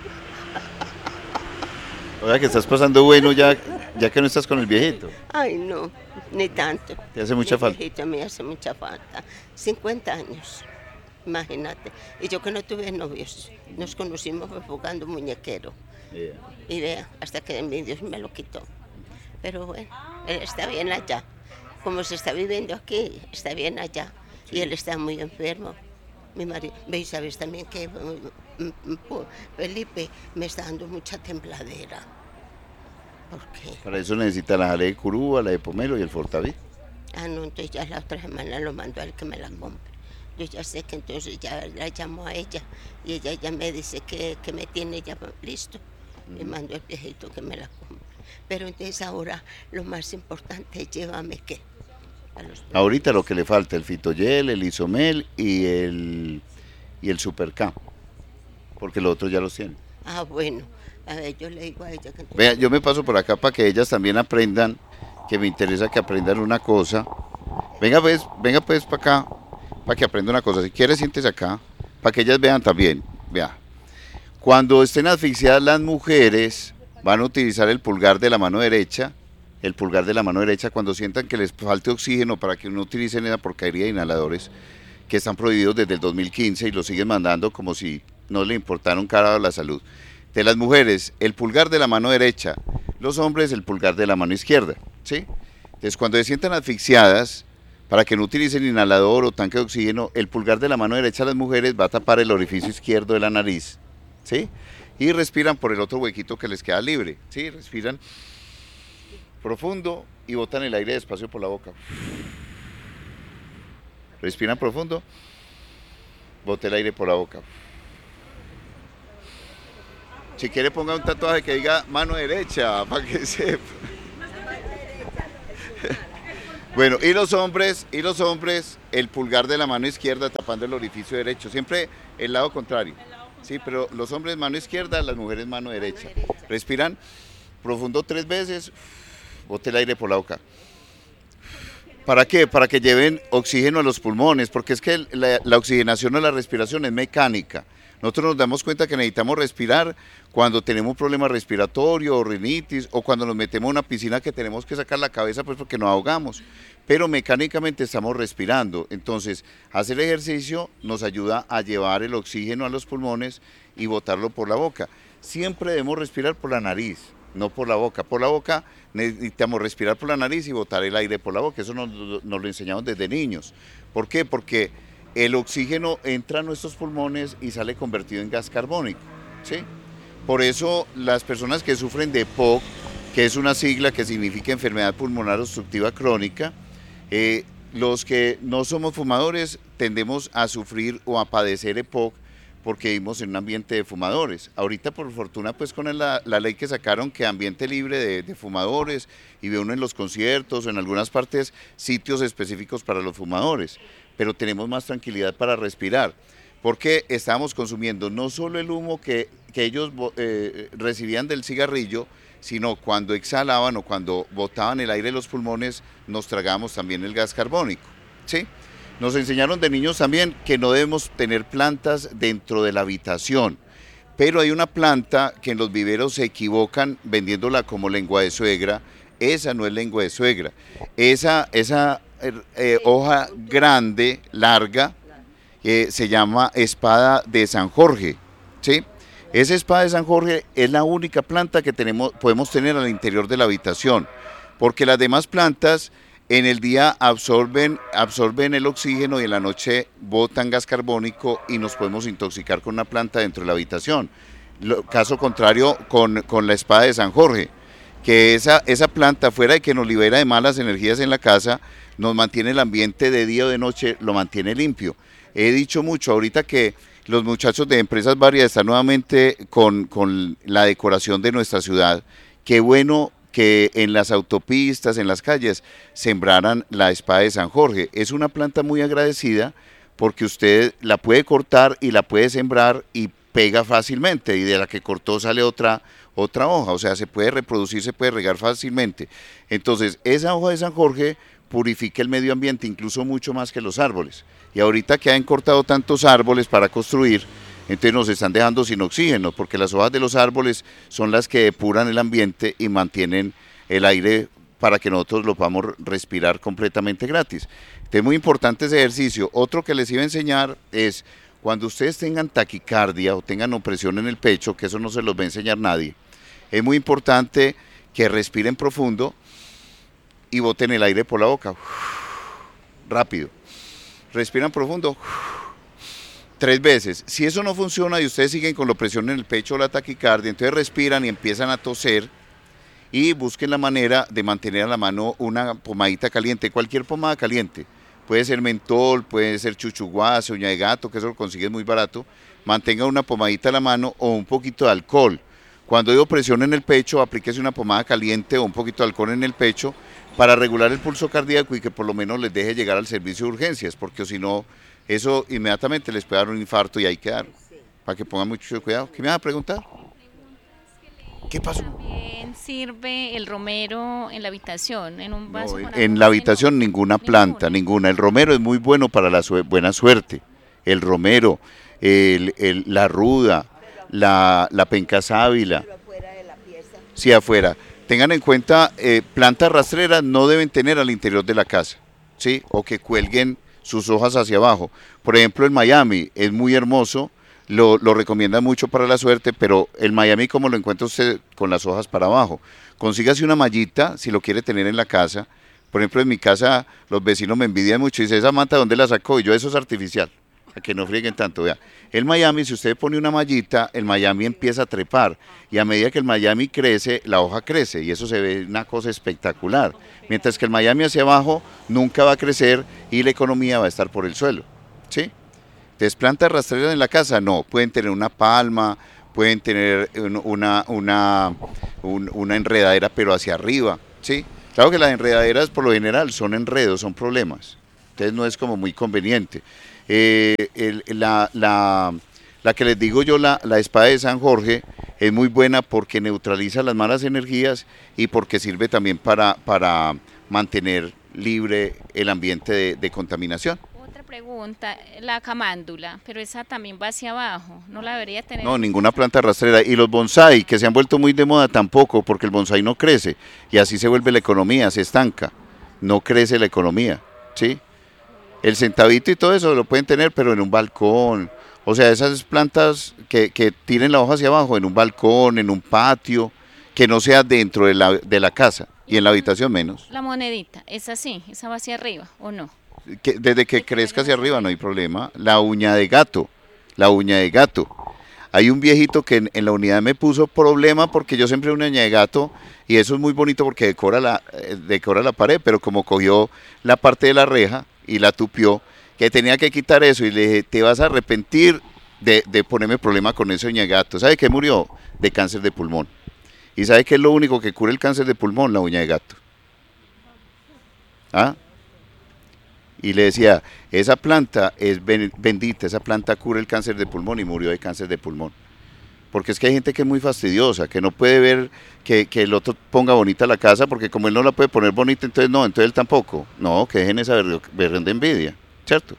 O sea que estás pasando bueno ya, ya que no estás con el viejito. Ay, no, ni tanto. Te hace mucha Mi falta. viejito me hace mucha falta. cincuenta años, imagínate. Y yo que no tuve novios, nos conocimos jugando muñequero. Y vea, hasta que mi Dios me lo quitó. Pero bueno, él está bien allá. Como se está viviendo aquí, está bien allá. Y él está muy enfermo. Mi marido, ve y sabes también que mm, mm, mm, Felipe me está dando mucha tembladera. ¿Por qué? Para eso necesita la jalea de curúa, la de pomelo y el fortavit. Ah, no, entonces ya la otra semana lo mando a él que me la compre. Yo ya sé que entonces ya la llamo a ella y ella ya me dice que, que me tiene ya listo. Y mando al viejito que me la compre. Pero entonces ahora lo más importante es llévame qué. A los... Ahorita lo que le falta, el fitoyel, el isomel y el, y el super K. Porque los otros ya los tienen. Ah, bueno. A ver, yo le digo a ella que entonces... Vea, yo me paso por acá para que ellas también aprendan, que me interesa que aprendan una cosa. Venga pues, venga pues para acá, para que aprenda una cosa. Si quiere, siéntese acá, para que ellas vean también. Vea, cuando estén asfixiadas las mujeres, van a utilizar el pulgar de la mano derecha, el pulgar de la mano derecha, cuando sientan que les falte oxígeno para que no utilicen esa porquería de inhaladores que están prohibidos desde el dos mil quince y los siguen mandando como si no le importara un carajo la salud. De las mujeres, el pulgar de la mano derecha, los hombres, el pulgar de la mano izquierda, ¿sí? Entonces, cuando se sientan asfixiadas, para que no utilicen inhalador o tanque de oxígeno, el pulgar de la mano derecha de las mujeres va a tapar el orificio izquierdo de la nariz, ¿sí? Y respiran por el otro huequito que les queda libre, ¿sí? Respiran profundo y botan el aire despacio por la boca. Respiran profundo. Bote el aire por la boca. Si quiere ponga un tatuaje que diga mano derecha, para que sepa. Bueno, y los hombres, y los hombres, el pulgar de la mano izquierda tapando el orificio derecho, siempre el lado contrario. Sí, pero los hombres mano izquierda, las mujeres mano derecha. Respiran profundo tres veces, bote el aire por la boca. ¿Para qué? Para que lleven oxígeno a los pulmones, porque es que la, la oxigenación o la respiración es mecánica. Nosotros nos damos cuenta que necesitamos respirar cuando tenemos un problema respiratorio o rinitis o cuando nos metemos en una piscina que tenemos que sacar la cabeza pues porque nos ahogamos, pero mecánicamente estamos respirando. Entonces, hacer ejercicio nos ayuda a llevar el oxígeno a los pulmones y botarlo por la boca. Siempre debemos respirar por la nariz, no por la boca. Por la boca necesitamos respirar por la nariz y botar el aire por la boca. Eso nos, nos lo enseñamos desde niños. ¿Por qué? Porque el oxígeno entra a nuestros pulmones y sale convertido en gas carbónico, ¿sí? Por eso las personas que sufren de E P O C, que es una sigla que significa enfermedad pulmonar obstructiva crónica, eh, los que no somos fumadores tendemos a sufrir o a padecer E P O C porque vivimos en un ambiente de fumadores. Ahorita por fortuna pues con la, la ley que sacaron que ambiente libre de, de fumadores y ve uno en los conciertos o en algunas partes sitios específicos para los fumadores, pero tenemos más tranquilidad para respirar, porque estábamos consumiendo no solo el humo que, que ellos eh, recibían del cigarrillo, sino cuando exhalaban o cuando botaban el aire de los pulmones, nos tragábamos también el gas carbónico, ¿sí? Nos enseñaron de niños también que no debemos tener plantas dentro de la habitación, pero hay una planta que en los viveros se equivocan vendiéndola como lengua de suegra. Esa no es lengua de suegra, esa, esa eh, hoja grande, larga, eh, se llama espada de San Jorge, ¿sí? Esa espada de San Jorge es la única planta que tenemos, podemos tener al interior de la habitación, porque las demás plantas en el día absorben, absorben el oxígeno y en la noche botan gas carbónico y nos podemos intoxicar con una planta dentro de la habitación. Lo, caso contrario con, con la espada de San Jorge, que esa, esa planta, fuera de que nos libera de malas energías en la casa, nos mantiene el ambiente de día o de noche, lo mantiene limpio. He dicho mucho ahorita que los muchachos de Empresas Varias están nuevamente con, con la decoración de nuestra ciudad. Qué bueno que en las autopistas, en las calles, sembraran la espada de San Jorge. Es una planta muy agradecida porque usted la puede cortar y la puede sembrar y pega fácilmente, y de la que cortó sale otra, otra hoja, o sea, se puede reproducir, se puede regar fácilmente. Entonces, esa hoja de San Jorge purifica el medio ambiente, incluso mucho más que los árboles. Y ahorita que han cortado tantos árboles para construir, entonces nos están dejando sin oxígeno, porque las hojas de los árboles son las que depuran el ambiente y mantienen el aire para que nosotros lo podamos respirar completamente gratis. Entonces, muy importante ese ejercicio. Otro que les iba a enseñar es, cuando ustedes tengan taquicardia o tengan opresión en el pecho, que eso no se los va a enseñar nadie, es muy importante que respiren profundo y boten el aire por la boca. Rápido. Respiran profundo. Tres veces. Si eso no funciona y ustedes siguen con la opresión en el pecho o la taquicardia, entonces respiran y empiezan a toser y busquen la manera de mantener a la mano una pomadita caliente, cualquier pomada caliente. Puede ser mentol, puede ser chuchuguase, uña de gato, que eso lo consigues muy barato. Mantenga una pomadita a la mano o un poquito de alcohol. Cuando hay opresión en el pecho, aplíquese una pomada caliente o un poquito de alcohol en el pecho para regular el pulso cardíaco y que por lo menos les deje llegar al servicio de urgencias, porque si no, eso inmediatamente les puede dar un infarto y ahí quedaron. Para que pongan mucho cuidado. ¿Qué me vas a preguntar? ¿Qué pasó? También sirve el romero en la habitación, en un vaso. No, con en agua, la habitación no, ninguna planta, ninguna. El romero es muy bueno para la su buena suerte. El romero, el, el, la ruda, la, la penca sábila. Sí, afuera. Tengan en cuenta, eh, plantas rastreras no deben tener al interior de la casa, ¿sí? O que cuelguen sus hojas hacia abajo. Por ejemplo, en Miami es muy hermoso, lo, lo recomiendan mucho para la suerte, pero el Miami, como lo encuentra usted, con las hojas para abajo. Consígase una mallita si lo quiere tener en la casa. Por ejemplo, en mi casa los vecinos me envidian mucho y dicen, ¿esa manta dónde la sacó? Y yo, eso es artificial. a que no frieguen tanto, vea. El Miami, si usted pone una mallita, el Miami empieza a trepar y a medida que el Miami crece, la hoja crece y eso se ve una cosa espectacular. Mientras que el Miami hacia abajo nunca va a crecer y la economía va a estar por el suelo, ¿sí? Entonces, plantas rastreras en la casa, no, pueden tener una palma, pueden tener una, una, un- una enredadera pero hacia arriba, ¿sí? Claro que las enredaderas por lo general son enredos, son problemas, entonces no es como muy conveniente. Eh, el- la, la, la que les digo yo, la, la espada de San Jorge, es muy buena porque neutraliza las malas energías y porque sirve también para, para mantener libre el ambiente de, de contaminación. Otra pregunta, la camándula, pero esa también va hacia abajo, no la debería tener. No, ninguna planta rastrera. Y los bonsai, que se han vuelto muy de moda, tampoco, porque el bonsai no crece. Y así se vuelve la economía, se estanca. No crece la economía, ¿sí? El centavito y todo eso lo pueden tener, pero en un balcón. O sea, esas plantas que, que tiren la hoja hacia abajo, en un balcón, en un patio, que no sea dentro de la, de la casa y en la habitación menos. La monedita, ¿es así? ¿Esa va hacia arriba o no? Que, desde que crezca hacia arriba no hay problema. La uña de gato, la uña de gato. Hay un viejito que en, en la unidad me puso problema porque yo siempre una uña de gato y eso es muy bonito porque decora la, eh, decora la pared, pero como cogió la parte de la reja y la tupió, que tenía que quitar eso y le dije, te vas a arrepentir de, de ponerme problema con esa uña de gato. ¿Sabe qué murió? De cáncer de pulmón. ¿Y sabe qué es lo único que cura el cáncer de pulmón? La uña de gato. ¿Ah? Y le decía, esa planta es ben- bendita, esa planta cura el cáncer de pulmón y murió de cáncer de pulmón. Porque es que hay gente que es muy fastidiosa, que no puede ver que, que el otro ponga bonita la casa, porque como él no la puede poner bonita, entonces no, entonces él tampoco. No, que dejen esa ver- berrón de envidia, ¿cierto?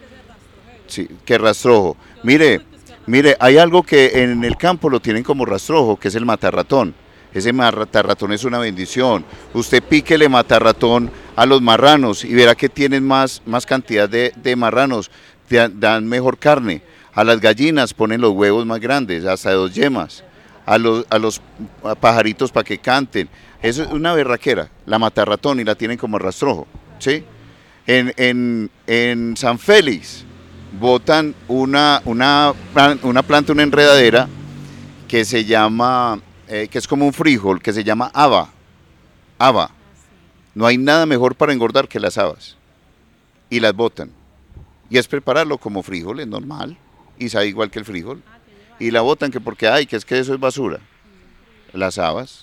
Sí, que rastrojo. Mire, mire, hay algo que en el campo lo tienen como rastrojo, que es el matarratón. Ese matarratón es una bendición. Usted píquele matarratón a los marranos y verá que tienen más, más cantidad de, de marranos, te dan, dan mejor carne. A las gallinas ponen los huevos más grandes, hasta de dos yemas. A los, a los pajaritos para que canten. Eso es una berraquera, la matarratón y la tienen como rastrojo, ¿sí? En, en, en San Félix botan una, una, una planta, una enredadera que se llama, eh, que es como un frijol, que se llama haba. Haba. No hay nada mejor para engordar que las habas. Y las botan. Y es prepararlo como frijol, es normal. Y sabe igual que el frijol. Y la botan que porque, ay, que es que eso es basura. Las habas.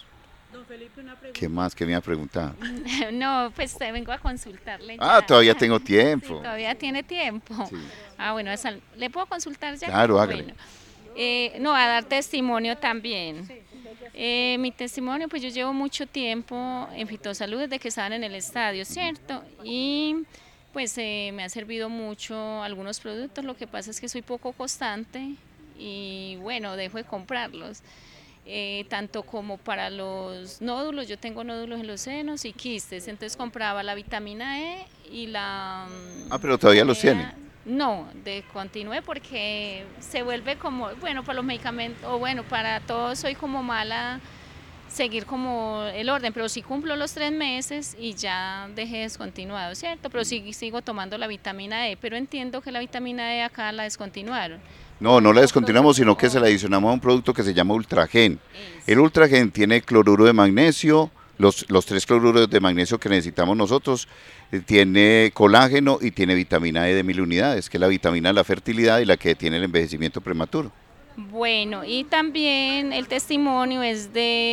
¿Qué más que me iba a preguntar? No, pues te vengo a consultarle. Ah, ya. todavía tengo Sí, tiempo. todavía tiene tiempo. Sí. Ah, bueno, esa- ¿le puedo consultar ya? Claro, hágale. Bueno, eh, no, a dar testimonio también. Eh, mi testimonio, pues yo llevo mucho tiempo en Fitosalud desde que estaban en el estadio, ¿cierto? Y pues eh, me ha servido mucho algunos productos, lo que pasa es que soy poco constante y bueno, dejo de comprarlos. Eh, tanto como para los nódulos, yo tengo nódulos en los senos y quistes, entonces compraba la vitamina E y la... mm, Ah, pero todavía los vitamina- tiene. No, de continué porque se vuelve como, bueno, para los medicamentos, o bueno, para todo soy como mala seguir como el orden, pero sí cumplo los tres meses y ya dejé descontinuado, ¿cierto? Pero sí sigo tomando la vitamina E, pero entiendo que la vitamina E acá la descontinuaron. No, no la descontinuamos, sino que se la adicionamos a un producto que se llama Ultragen. El Ultragen tiene cloruro de magnesio, los, los tres cloruros de magnesio que necesitamos nosotros, eh, tiene colágeno y tiene vitamina E de mil unidades, que es la vitamina de la fertilidad y la que detiene el envejecimiento prematuro. Bueno, y también el testimonio es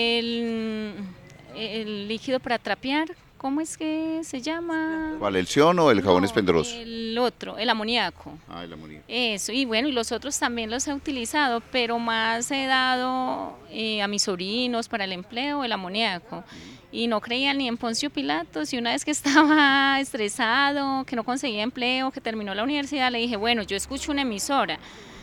del el líquido para trapear, ¿cómo es que se llama? ¿Cuál, el Sion o el jabón No, espendroso? El otro, el amoníaco. Ah, el amoníaco. Eso, y bueno, y los otros también los he utilizado, pero más he dado eh, a mis sobrinos para el empleo el amoníaco. Y no creía ni en Poncio Pilatos, y una vez que estaba estresado, que no conseguía empleo, que terminó la universidad, le dije, bueno, yo escucho una emisora.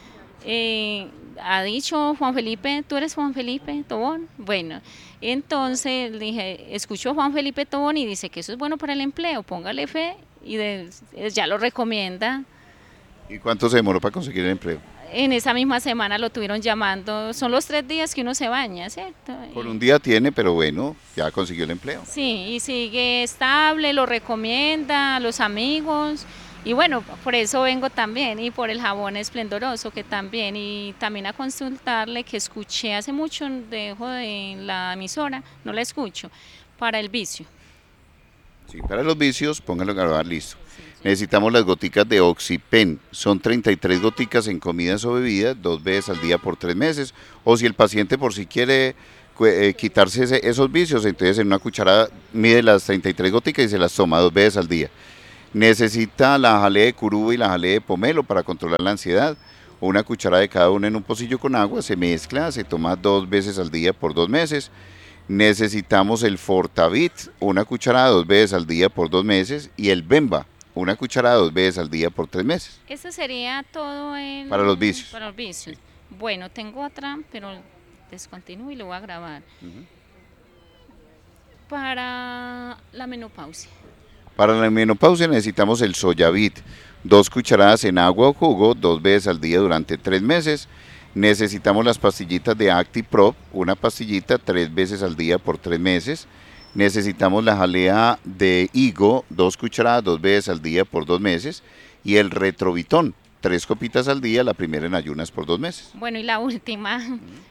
Eh, ha dicho Juan Felipe, ¿tú eres Juan Felipe Tobón? Bueno, entonces le dije, escucho a Juan Felipe Tobón y dice que eso es bueno para el empleo, póngale fe, y de- ya lo recomienda. ¿Y cuánto se demoró para conseguir el empleo? En esa misma semana lo tuvieron llamando, son los tres días que uno se baña, ¿cierto? Por Y- un día tiene, pero bueno, ya consiguió el empleo. Sí, y sigue estable, lo recomienda a los amigos. Y bueno, por eso vengo también, y por el jabón esplendoroso que también, y también a consultarle, que escuché hace mucho, dejo de la emisora, no la escucho, para el vicio. Sí, para los vicios, pónganlo a grabar, listo. Necesitamos las goticas de Oxypen, son treinta y tres goticas en comidas o bebidas, dos veces al día por tres meses, o si el paciente por si quiere eh, quitarse ese, esos vicios, entonces en una cucharada mide las treinta y tres goticas y se las toma dos veces al día. Necesita la jalea de curuba y la jalea de pomelo para controlar la ansiedad, una cucharada de cada una en un pocillo con agua, se mezcla, se toma dos veces al día por dos meses. Necesitamos el Fortavit, una cucharada dos veces al día por dos meses, y el Bemba, una cucharada dos veces al día por tres meses. Eso sería todo el... Para los vicios. Para los vicios. Sí. Bueno, tengo otra, pero descontinúo y lo voy a grabar. Uh-huh. Para la menopausia. Para la menopausia necesitamos el Soyavit, dos cucharadas en agua o jugo, dos veces al día durante tres meses. Necesitamos las pastillitas de ActiProp, una pastillita tres veces al día por tres meses. Necesitamos la jalea de higo, dos cucharadas, dos veces al día por dos meses. Y el Retrovitón, tres copitas al día, la primera en ayunas por dos meses. Bueno, y la última,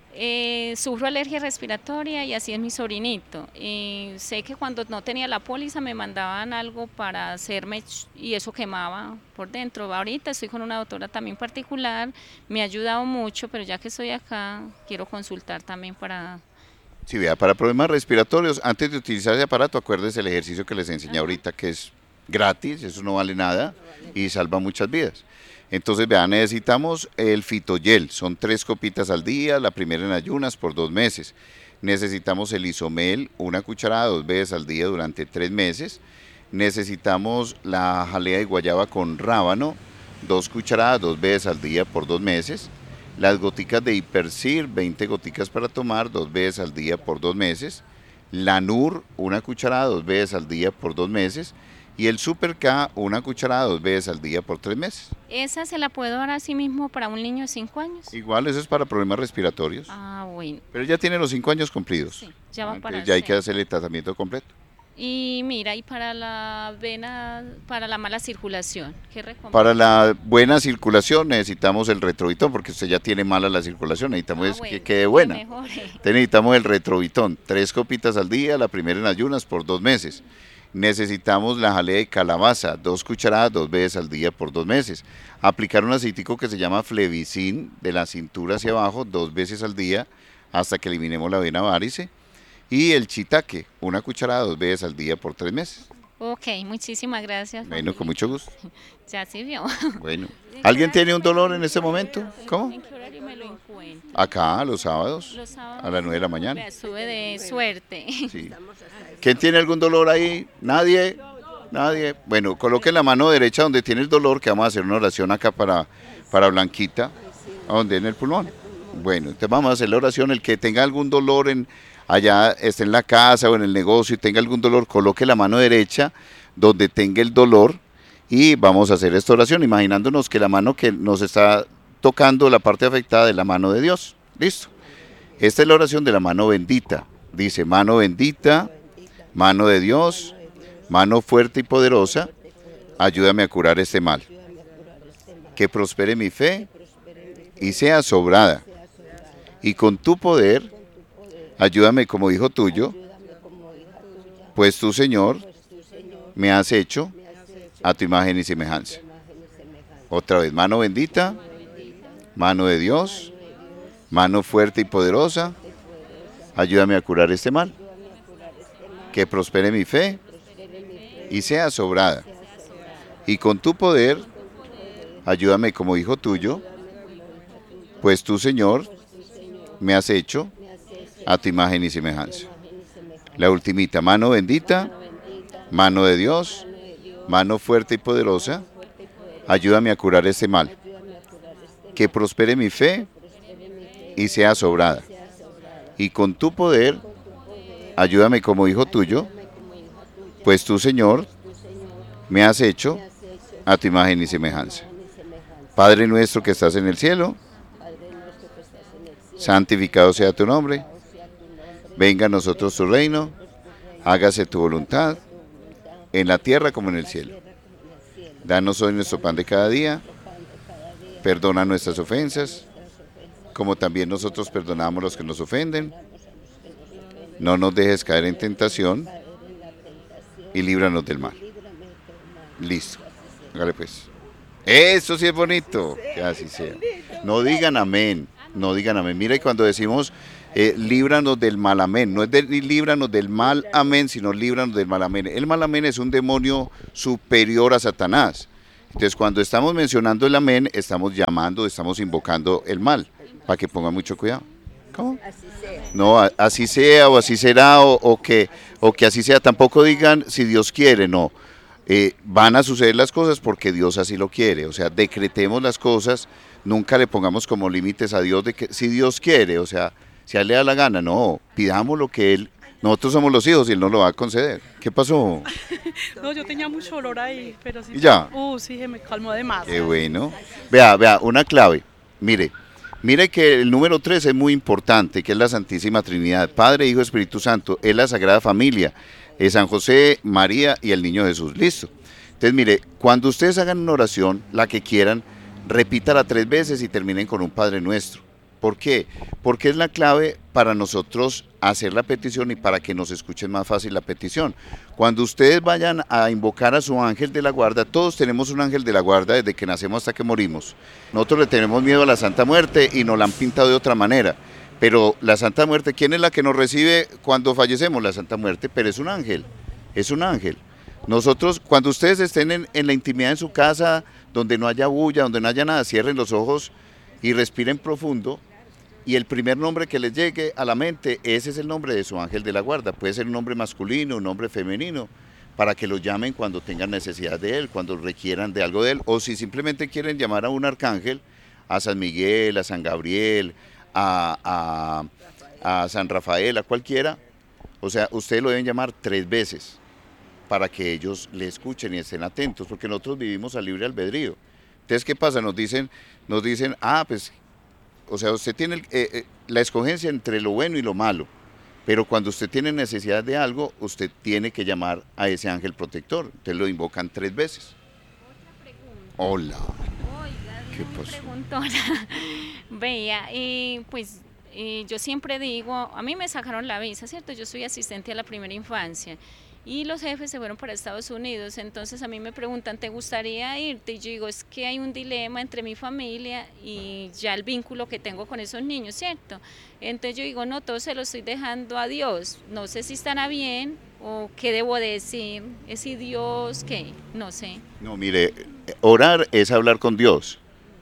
eh, sufro alergia respiratoria y así es mi sobrinito. Y sé que cuando no tenía la póliza me mandaban algo para hacerme y eso quemaba por dentro. Ahorita estoy con una doctora también particular, me ha ayudado mucho, pero ya que estoy acá, quiero consultar también para... Sí, vea, para problemas respiratorios, antes de utilizar ese aparato, acuérdese el ejercicio que les enseñé ahorita, que es gratis, eso no vale nada y salva muchas vidas. Entonces, vean, necesitamos el Fitogel, son tres copitas al día, la primera en ayunas por dos meses. Necesitamos el Isomel, una cucharada dos veces al día durante tres meses. Necesitamos la jalea de guayaba con rábano, dos cucharadas dos veces al día por dos meses. Las goticas de Hipercir, veinte goticas para tomar, dos veces al día por dos meses. La Nur, una cucharada dos veces al día por dos meses. Y el Super K, una cucharada dos veces al día por tres meses. ¿Esa se la puedo dar así mismo para un niño de cinco años? Igual, eso es para problemas respiratorios. Ah, bueno. Pero ya tiene los cinco años cumplidos. Sí, ya va Entonces, para ya hay que hacerle el tratamiento completo. Y mira, y para la vena, para la mala circulación, ¿qué recomiendas? Para la buena circulación necesitamos el Retrovitón, porque usted ya tiene mala la circulación, necesitamos ah, bueno, que quede buena. Entonces, necesitamos el Retrovitón, tres copitas al día, la primera en ayunas por dos meses. Necesitamos la jalea de calabaza, dos cucharadas dos veces al día por dos meses. Aplicar un aceitico que se llama Flevicin de la cintura hacia abajo dos veces al día hasta que eliminemos la vena varice. Y el Chitaque, una cucharada dos veces al día por tres meses. Ok, muchísimas gracias. Bueno, con mucho gusto. Ya sirvió. Bueno, ¿alguien tiene un dolor en este momento? ¿Cómo? ¿En qué horario me lo encuentro? Acá, los sábados, los sábados a las nueve de la mañana. Me sube de suerte. Sí. ¿Quién tiene algún dolor ahí? ¿Nadie? ¿Nadie? Bueno, coloque la mano derecha donde tiene el dolor, que vamos a hacer una oración acá para, para Blanquita, a donde en el pulmón. Bueno, entonces vamos a hacer la oración. El que tenga algún dolor en allá, esté en la casa o en el negocio y tenga algún dolor, coloque la mano derecha donde tenga el dolor y vamos a hacer esta oración, imaginándonos que la mano que nos está tocando la parte afectada de la mano de Dios. Listo. Esta es la oración de la mano bendita. Dice, mano bendita, mano de Dios, mano fuerte y poderosa, ayúdame a curar este mal. Que prospere mi fe y sea sobrada. Y con tu poder, ayúdame como hijo tuyo, pues tú, Señor, me has hecho a tu imagen y semejanza. Otra vez, mano bendita, mano de Dios, mano fuerte y poderosa, ayúdame a curar este mal. Que prospere mi fe y sea sobrada. Y con tu poder, ayúdame como hijo tuyo, pues tú, Señor, me has hecho a tu imagen y semejanza. La ultimita, mano bendita, mano de Dios, mano fuerte y poderosa, ayúdame a curar este mal. Que prospere mi fe y sea sobrada. Y con tu poder, ayúdame como hijo tuyo, pues tú, Señor, me has hecho a tu imagen y semejanza. Padre nuestro que estás en el cielo, santificado sea tu nombre. Venga a nosotros tu reino, hágase tu voluntad, en la tierra como en el cielo. Danos hoy nuestro pan de cada día, perdona nuestras ofensas, como también nosotros perdonamos a los que nos ofenden. No nos dejes caer en tentación y líbranos del mal. Listo, hágale pues. Eso sí es bonito, que así sea. No digan amén, no digan amén. Mire, cuando decimos eh, líbranos del mal amén, no es de, líbranos del mal amén, sino líbranos del mal amén. El mal amén es un demonio superior a Satanás. Entonces, cuando estamos mencionando el amén, estamos llamando, estamos invocando el mal, para que pongan mucho cuidado. ¿Cómo? No, a, así sea o así será o, o, que, o que así sea. Tampoco digan si Dios quiere, no. Eh, van a suceder las cosas porque Dios así lo quiere. O sea, decretemos las cosas, nunca le pongamos como límites a Dios de que si Dios quiere, o sea, si a él le da la gana, no, pidamos lo que él, nosotros somos los hijos y él nos lo va a conceder. ¿Qué pasó? No, yo tenía mucho olor ahí, pero sí. ¿Y ya? Uh, sí, se me calmó de más. Qué bueno. Vea, vea, una clave, mire. Mire que el número tres es muy importante, que es la Santísima Trinidad, Padre, Hijo, Espíritu Santo, es la Sagrada Familia, es San José, María y el Niño Jesús, listo. Entonces mire, cuando ustedes hagan una oración, la que quieran, repítala tres veces y terminen con un Padre Nuestro. ¿Por qué? Porque es la clave para nosotros hacer la petición y para que nos escuchen más fácil la petición. Cuando ustedes vayan a invocar a su ángel de la guarda, todos tenemos un ángel de la guarda desde que nacemos hasta que morimos. Nosotros le tenemos miedo a la Santa Muerte y nos la han pintado de otra manera. Pero la Santa Muerte, ¿quién es la que nos recibe cuando fallecemos? La Santa Muerte, pero es un ángel, es un ángel. Nosotros, cuando ustedes estén en, en la intimidad de su casa, donde no haya bulla, donde no haya nada, cierren los ojos y respiren profundo. Y el primer nombre que les llegue a la mente, ese es el nombre de su ángel de la guarda. Puede ser un nombre masculino, un nombre femenino, para que lo llamen cuando tengan necesidad de él, cuando requieran de algo de él. O si simplemente quieren llamar a un arcángel, a San Miguel, a San Gabriel, a, a, a San Rafael, a cualquiera. O sea, ustedes lo deben llamar tres veces para que ellos le escuchen y estén atentos, porque nosotros vivimos a libre albedrío. Entonces, ¿qué pasa? Nos dicen, nos dicen, ah, pues... O sea, usted tiene el, eh, eh, la escogencia entre lo bueno y lo malo, pero cuando usted tiene necesidad de algo, usted tiene que llamar a ese ángel protector. Entonces lo invocan tres veces. Hola. Oiga, ¿Qué pasó? Preguntona. Vea, y pues eh, yo siempre digo, a mí me sacaron la visa, ¿cierto? Yo soy asistente a la primera infancia. Y los jefes se fueron para Estados Unidos, entonces a mí me preguntan, ¿te gustaría irte? Y yo digo, es que hay un dilema entre mi familia y ya el vínculo que tengo con esos niños, ¿cierto? Entonces yo digo, no, todo se lo estoy dejando a Dios, no sé si estará bien o qué debo decir, es si Dios, ¿qué? No sé. No, mire, orar es hablar con Dios.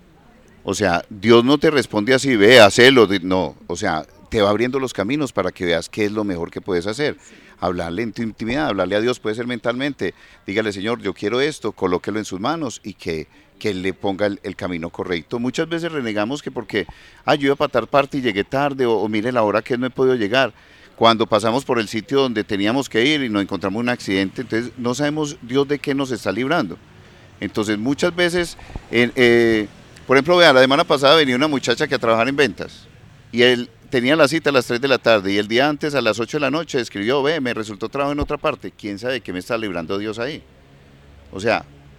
O sea, Dios no te responde así, ve, hacelo, no, o sea, te va abriendo los caminos para que veas qué es lo mejor que puedes hacer. Hablarle en tu intimidad, hablarle a Dios, puede ser mentalmente, dígale, Señor, yo quiero esto, colóquelo en sus manos y que, que Él le ponga el, el camino correcto. Muchas veces renegamos que porque, ah, yo iba para tal parte y llegué tarde, o, o mire la hora que no he podido llegar. Cuando pasamos por el sitio donde teníamos que ir y nos encontramos un accidente, entonces no sabemos Dios de qué nos está librando. Entonces muchas veces, eh, eh, por ejemplo, vea, la semana pasada venía una muchacha que a trabajar en ventas y él tenía la cita a las tres de la tarde y el día antes a las ocho de la noche escribió, ve, me resultó trabajo en otra parte, quién sabe qué me está librando Dios ahí. O sea,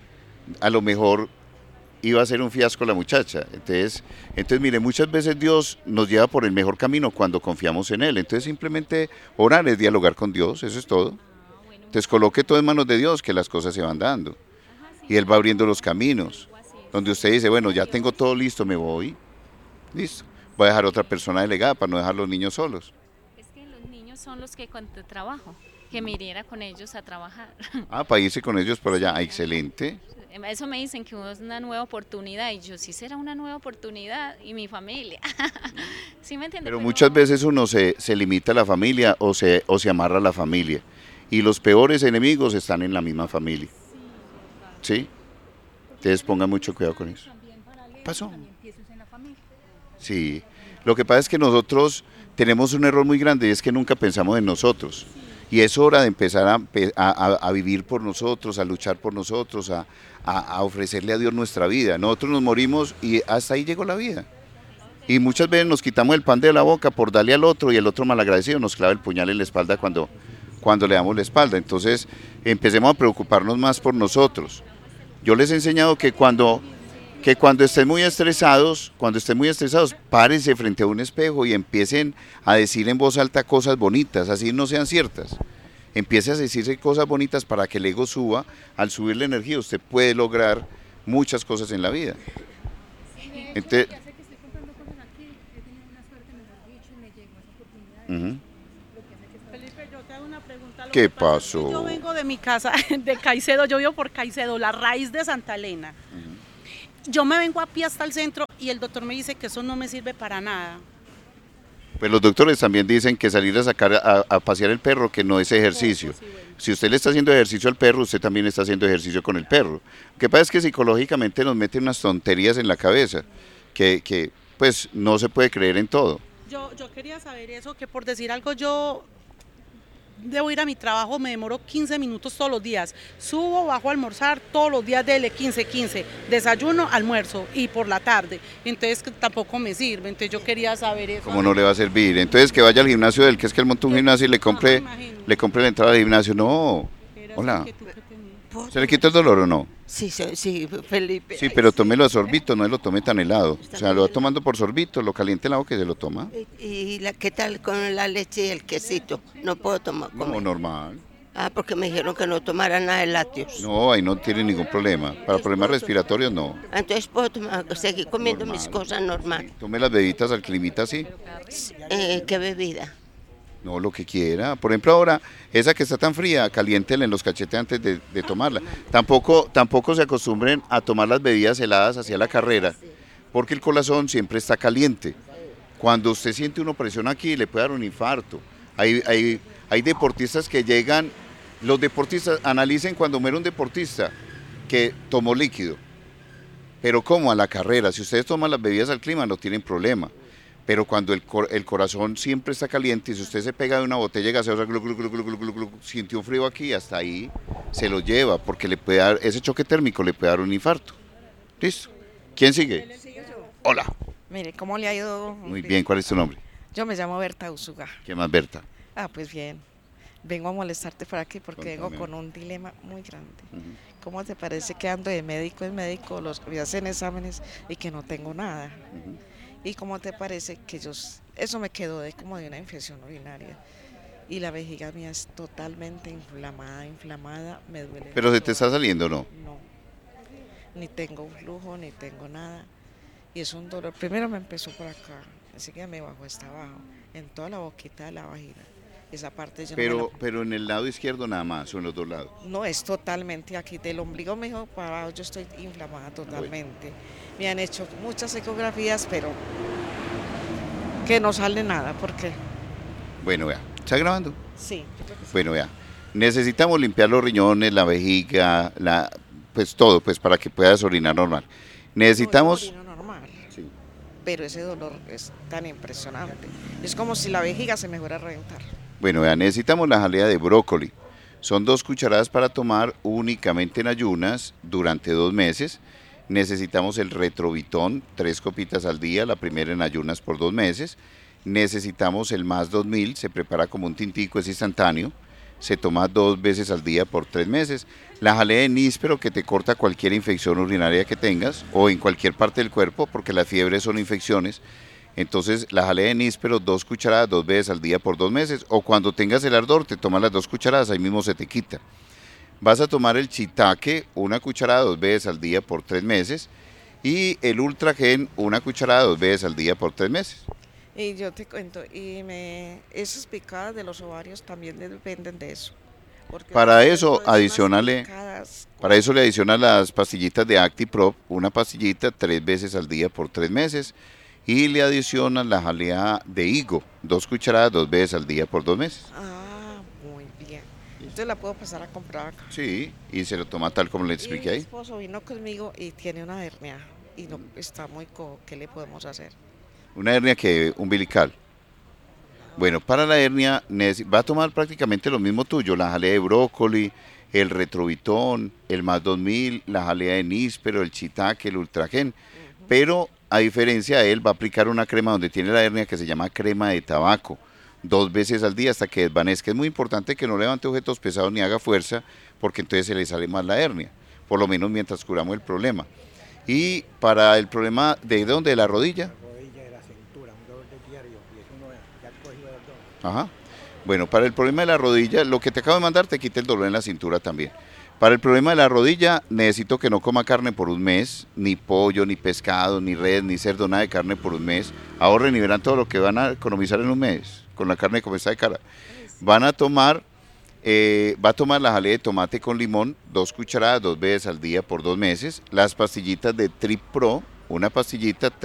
a lo mejor iba a ser un fiasco la muchacha. Entonces, entonces mire, muchas veces Dios nos lleva por el mejor camino cuando confiamos en Él. Entonces simplemente orar es dialogar con Dios, eso es todo. Entonces coloque todo en manos de Dios que las cosas se van dando. Y Él va abriendo los caminos. Donde usted dice, bueno, ya tengo todo listo, me voy. Listo. Voy a dejar a otra persona delegada para no dejar a los niños solos. Es que los niños son los que cuando trabajo, que me iría con ellos a trabajar. Ah, para irse con ellos por allá, ah, excelente. Eso me dicen que es una nueva oportunidad y yo sí será una nueva oportunidad y mi familia. ¿Sí me entiende? Pero, Pero muchas veces uno se, se limita a la familia o se, o se amarra a la familia y los peores enemigos están en la misma familia. ¿Sí? Entonces pongan mucho cuidado con eso. ¿Pasó? Sí, lo que pasa es que nosotros tenemos un error muy grande y es que nunca pensamos en nosotros. Y es hora de empezar a, a, a vivir por nosotros, a luchar por nosotros, a, a, a ofrecerle a Dios nuestra vida. Nosotros nos morimos y hasta ahí llegó la vida. Y muchas veces nos quitamos el pan de la boca por darle al otro y el otro malagradecido nos clava el puñal en la espalda cuando, cuando le damos la espalda. Entonces empecemos a preocuparnos más por nosotros. Yo les he enseñado que cuando, que cuando estén muy estresados, cuando estén muy estresados, párense frente a un espejo y empiecen a decir en voz alta cosas bonitas, así no sean ciertas. Empiece a decirse cosas bonitas para que el ego suba. Al subir la energía usted puede lograr muchas cosas en la vida. Entonces, uh-huh. Felipe, yo te hago una pregunta. Lo ¿Qué que pasa es pasó? que yo vengo de mi casa, de Caicedo, yo vivo por Caicedo, la raíz de Santa Elena. Uh-huh. Yo me vengo a pie hasta el centro y el doctor me dice que eso no me sirve para nada. Pues los doctores también dicen que salir a sacar a, a pasear el perro, que no es ejercicio. Sí, bueno. Si usted le está haciendo ejercicio al perro, usted también está haciendo ejercicio con el perro. Lo que pasa es que psicológicamente nos meten unas tonterías en la cabeza, que, que pues no se puede creer en todo. Yo, yo quería saber eso, que por decir algo yo debo ir a mi trabajo, me demoro quince minutos todos los días, subo, bajo a almorzar todos los días, dele quince, quince, desayuno, almuerzo y por la tarde, entonces tampoco me sirve, entonces yo quería saber eso. ¿Cómo no le va a servir? Entonces que vaya al gimnasio del que es que él monta un gimnasio y le compre, le compre la entrada al gimnasio, no, hola. ¿Se le quita el dolor o no? Sí, sí, sí, Felipe. Sí, pero tómelo a sorbito, no lo tome tan helado. O sea, lo va tomando por sorbito, lo caliente en la boca y se lo toma. ¿Y, y la, qué tal con la leche y el quesito? No puedo tomar. Comer. No, normal. Ah, porque me dijeron que no tomara nada de lácteos. No, ahí no tiene ningún problema. Para problemas respiratorios, no. Entonces puedo tomar, seguir comiendo normal. Mis cosas normal. Tome las bebidas al climita, sí. Eh, ¿Qué bebida? No, lo que quiera. Por ejemplo, ahora, esa que está tan fría, caliéntela en los cachetes antes de, de tomarla. Tampoco, tampoco se acostumbren a tomar las bebidas heladas hacia la carrera, porque el corazón siempre está caliente. Cuando usted siente una presión aquí, le puede dar un infarto. Hay, hay, hay deportistas que llegan, los deportistas, analicen cuando muere un deportista que tomó líquido. Pero ¿cómo? A la carrera. Si ustedes toman las bebidas al clima, no tienen problema. Pero cuando el, cor el corazón siempre está caliente y si usted se pega de una botella gaseosa, glu, glu, glu, glu, glu, glu, glu, sintió un frío aquí, hasta ahí se lo lleva, porque le puede dar, ese choque térmico le puede dar un infarto. ¿Listo? ¿Quién sigue? Hola. Mire, ¿cómo le ha ido? Muy bien, ¿cuál es tu nombre? Yo me llamo Berta Usuga. ¿Qué más, Berta? Ah, pues bien. Vengo a molestarte por aquí porque Contame. vengo con un dilema muy grande. Uh-huh. ¿Cómo te parece que ando de médico en médico, los me hacen exámenes y que no tengo nada? Uh-huh. ¿Y cómo te parece que yo, eso me quedó de como de una infección urinaria? Y la vejiga mía es totalmente inflamada, inflamada, me duele. ¿Pero se te está saliendo o no? No, ni tengo flujo, ni tengo nada. Y es un dolor, primero me empezó por acá, enseguida me bajó hasta abajo, en toda la boquita de la vagina. Esa parte yo pero, no me la... pero en el lado izquierdo nada más, o en los dos lados. No, es totalmente aquí, del ombligo me dijo para abajo, yo estoy inflamada totalmente. Bueno. Me han hecho muchas ecografías, pero que no sale nada, ¿por qué? Bueno, vea, ¿está grabando? Sí. Bueno, vea, necesitamos limpiar los riñones, la vejiga, la, pues todo, pues para que puedas orinar normal. Necesitamos... No, normal, sí. Pero ese dolor es tan impresionante. Es como si la vejiga se me fuera a reventar. Bueno, vea, necesitamos la jalea de brócoli. Son dos cucharadas para tomar únicamente en ayunas durante dos meses. Necesitamos el retrovitón, tres copitas al día, la primera en ayunas por dos meses. Necesitamos el más dos mil, se prepara como un tintico, es instantáneo. Se toma dos veces al día por tres meses. La jalea de níspero que te corta cualquier infección urinaria que tengas o en cualquier parte del cuerpo, porque las fiebres son infecciones. Entonces la jalea de níspero, dos cucharadas, dos veces al día por dos meses. O cuando tengas el ardor, te tomas las dos cucharadas, ahí mismo se te quita. Vas a tomar el shiitake, una cucharada dos veces al día por tres meses. Y el ultragen, una cucharada dos veces al día por tres meses. Y yo te cuento, y me, esas picadas de los ovarios también dependen de eso. Para eso, adicionale, para eso le adiciona las pastillitas de ActiProp, una pastillita tres veces al día por tres meses. Y le adicionan la jalea de higo, dos cucharadas dos veces al día por dos meses. Ah, muy bien. Entonces la puedo pasar a comprar acá. Sí, y se lo toma tal como le expliqué ahí. Mi esposo vino conmigo y tiene una hernia y no está muy cojo. ¿Qué le podemos hacer? Una hernia que umbilical. Bueno, para la hernia va a tomar prácticamente lo mismo tuyo, la jalea de brócoli, el retrovitón, el más dos mil, la jalea de níspero, el shiitake, el ultragen, uh-huh. Pero a diferencia de él va a aplicar una crema donde tiene la hernia que se llama crema de tabaco, dos veces al día hasta que desvanezca. Es muy importante que no levante objetos pesados ni haga fuerza porque entonces se le sale más la hernia. por lo menos mientras curamos el problema. Y para el problema de dónde, de la rodilla. La rodilla de la cintura, un dolor de diario, y eso no ya cogido el dolor. Ajá. Bueno, para el problema de la rodilla, lo que te acabo de mandar te quita el dolor en la cintura también. Para el problema de la rodilla, necesito que no coma carne por un mes, ni pollo, ni pescado, ni res, ni cerdo, nada de carne por un mes. Ahorren y verán todo lo que van a economizar en un mes con la carne como está de cara. Van a tomar, eh, va a tomar la jalea de tomate con limón, dos cucharadas, dos veces al día por dos meses. Las pastillitas de Trip Pro, una pastillita,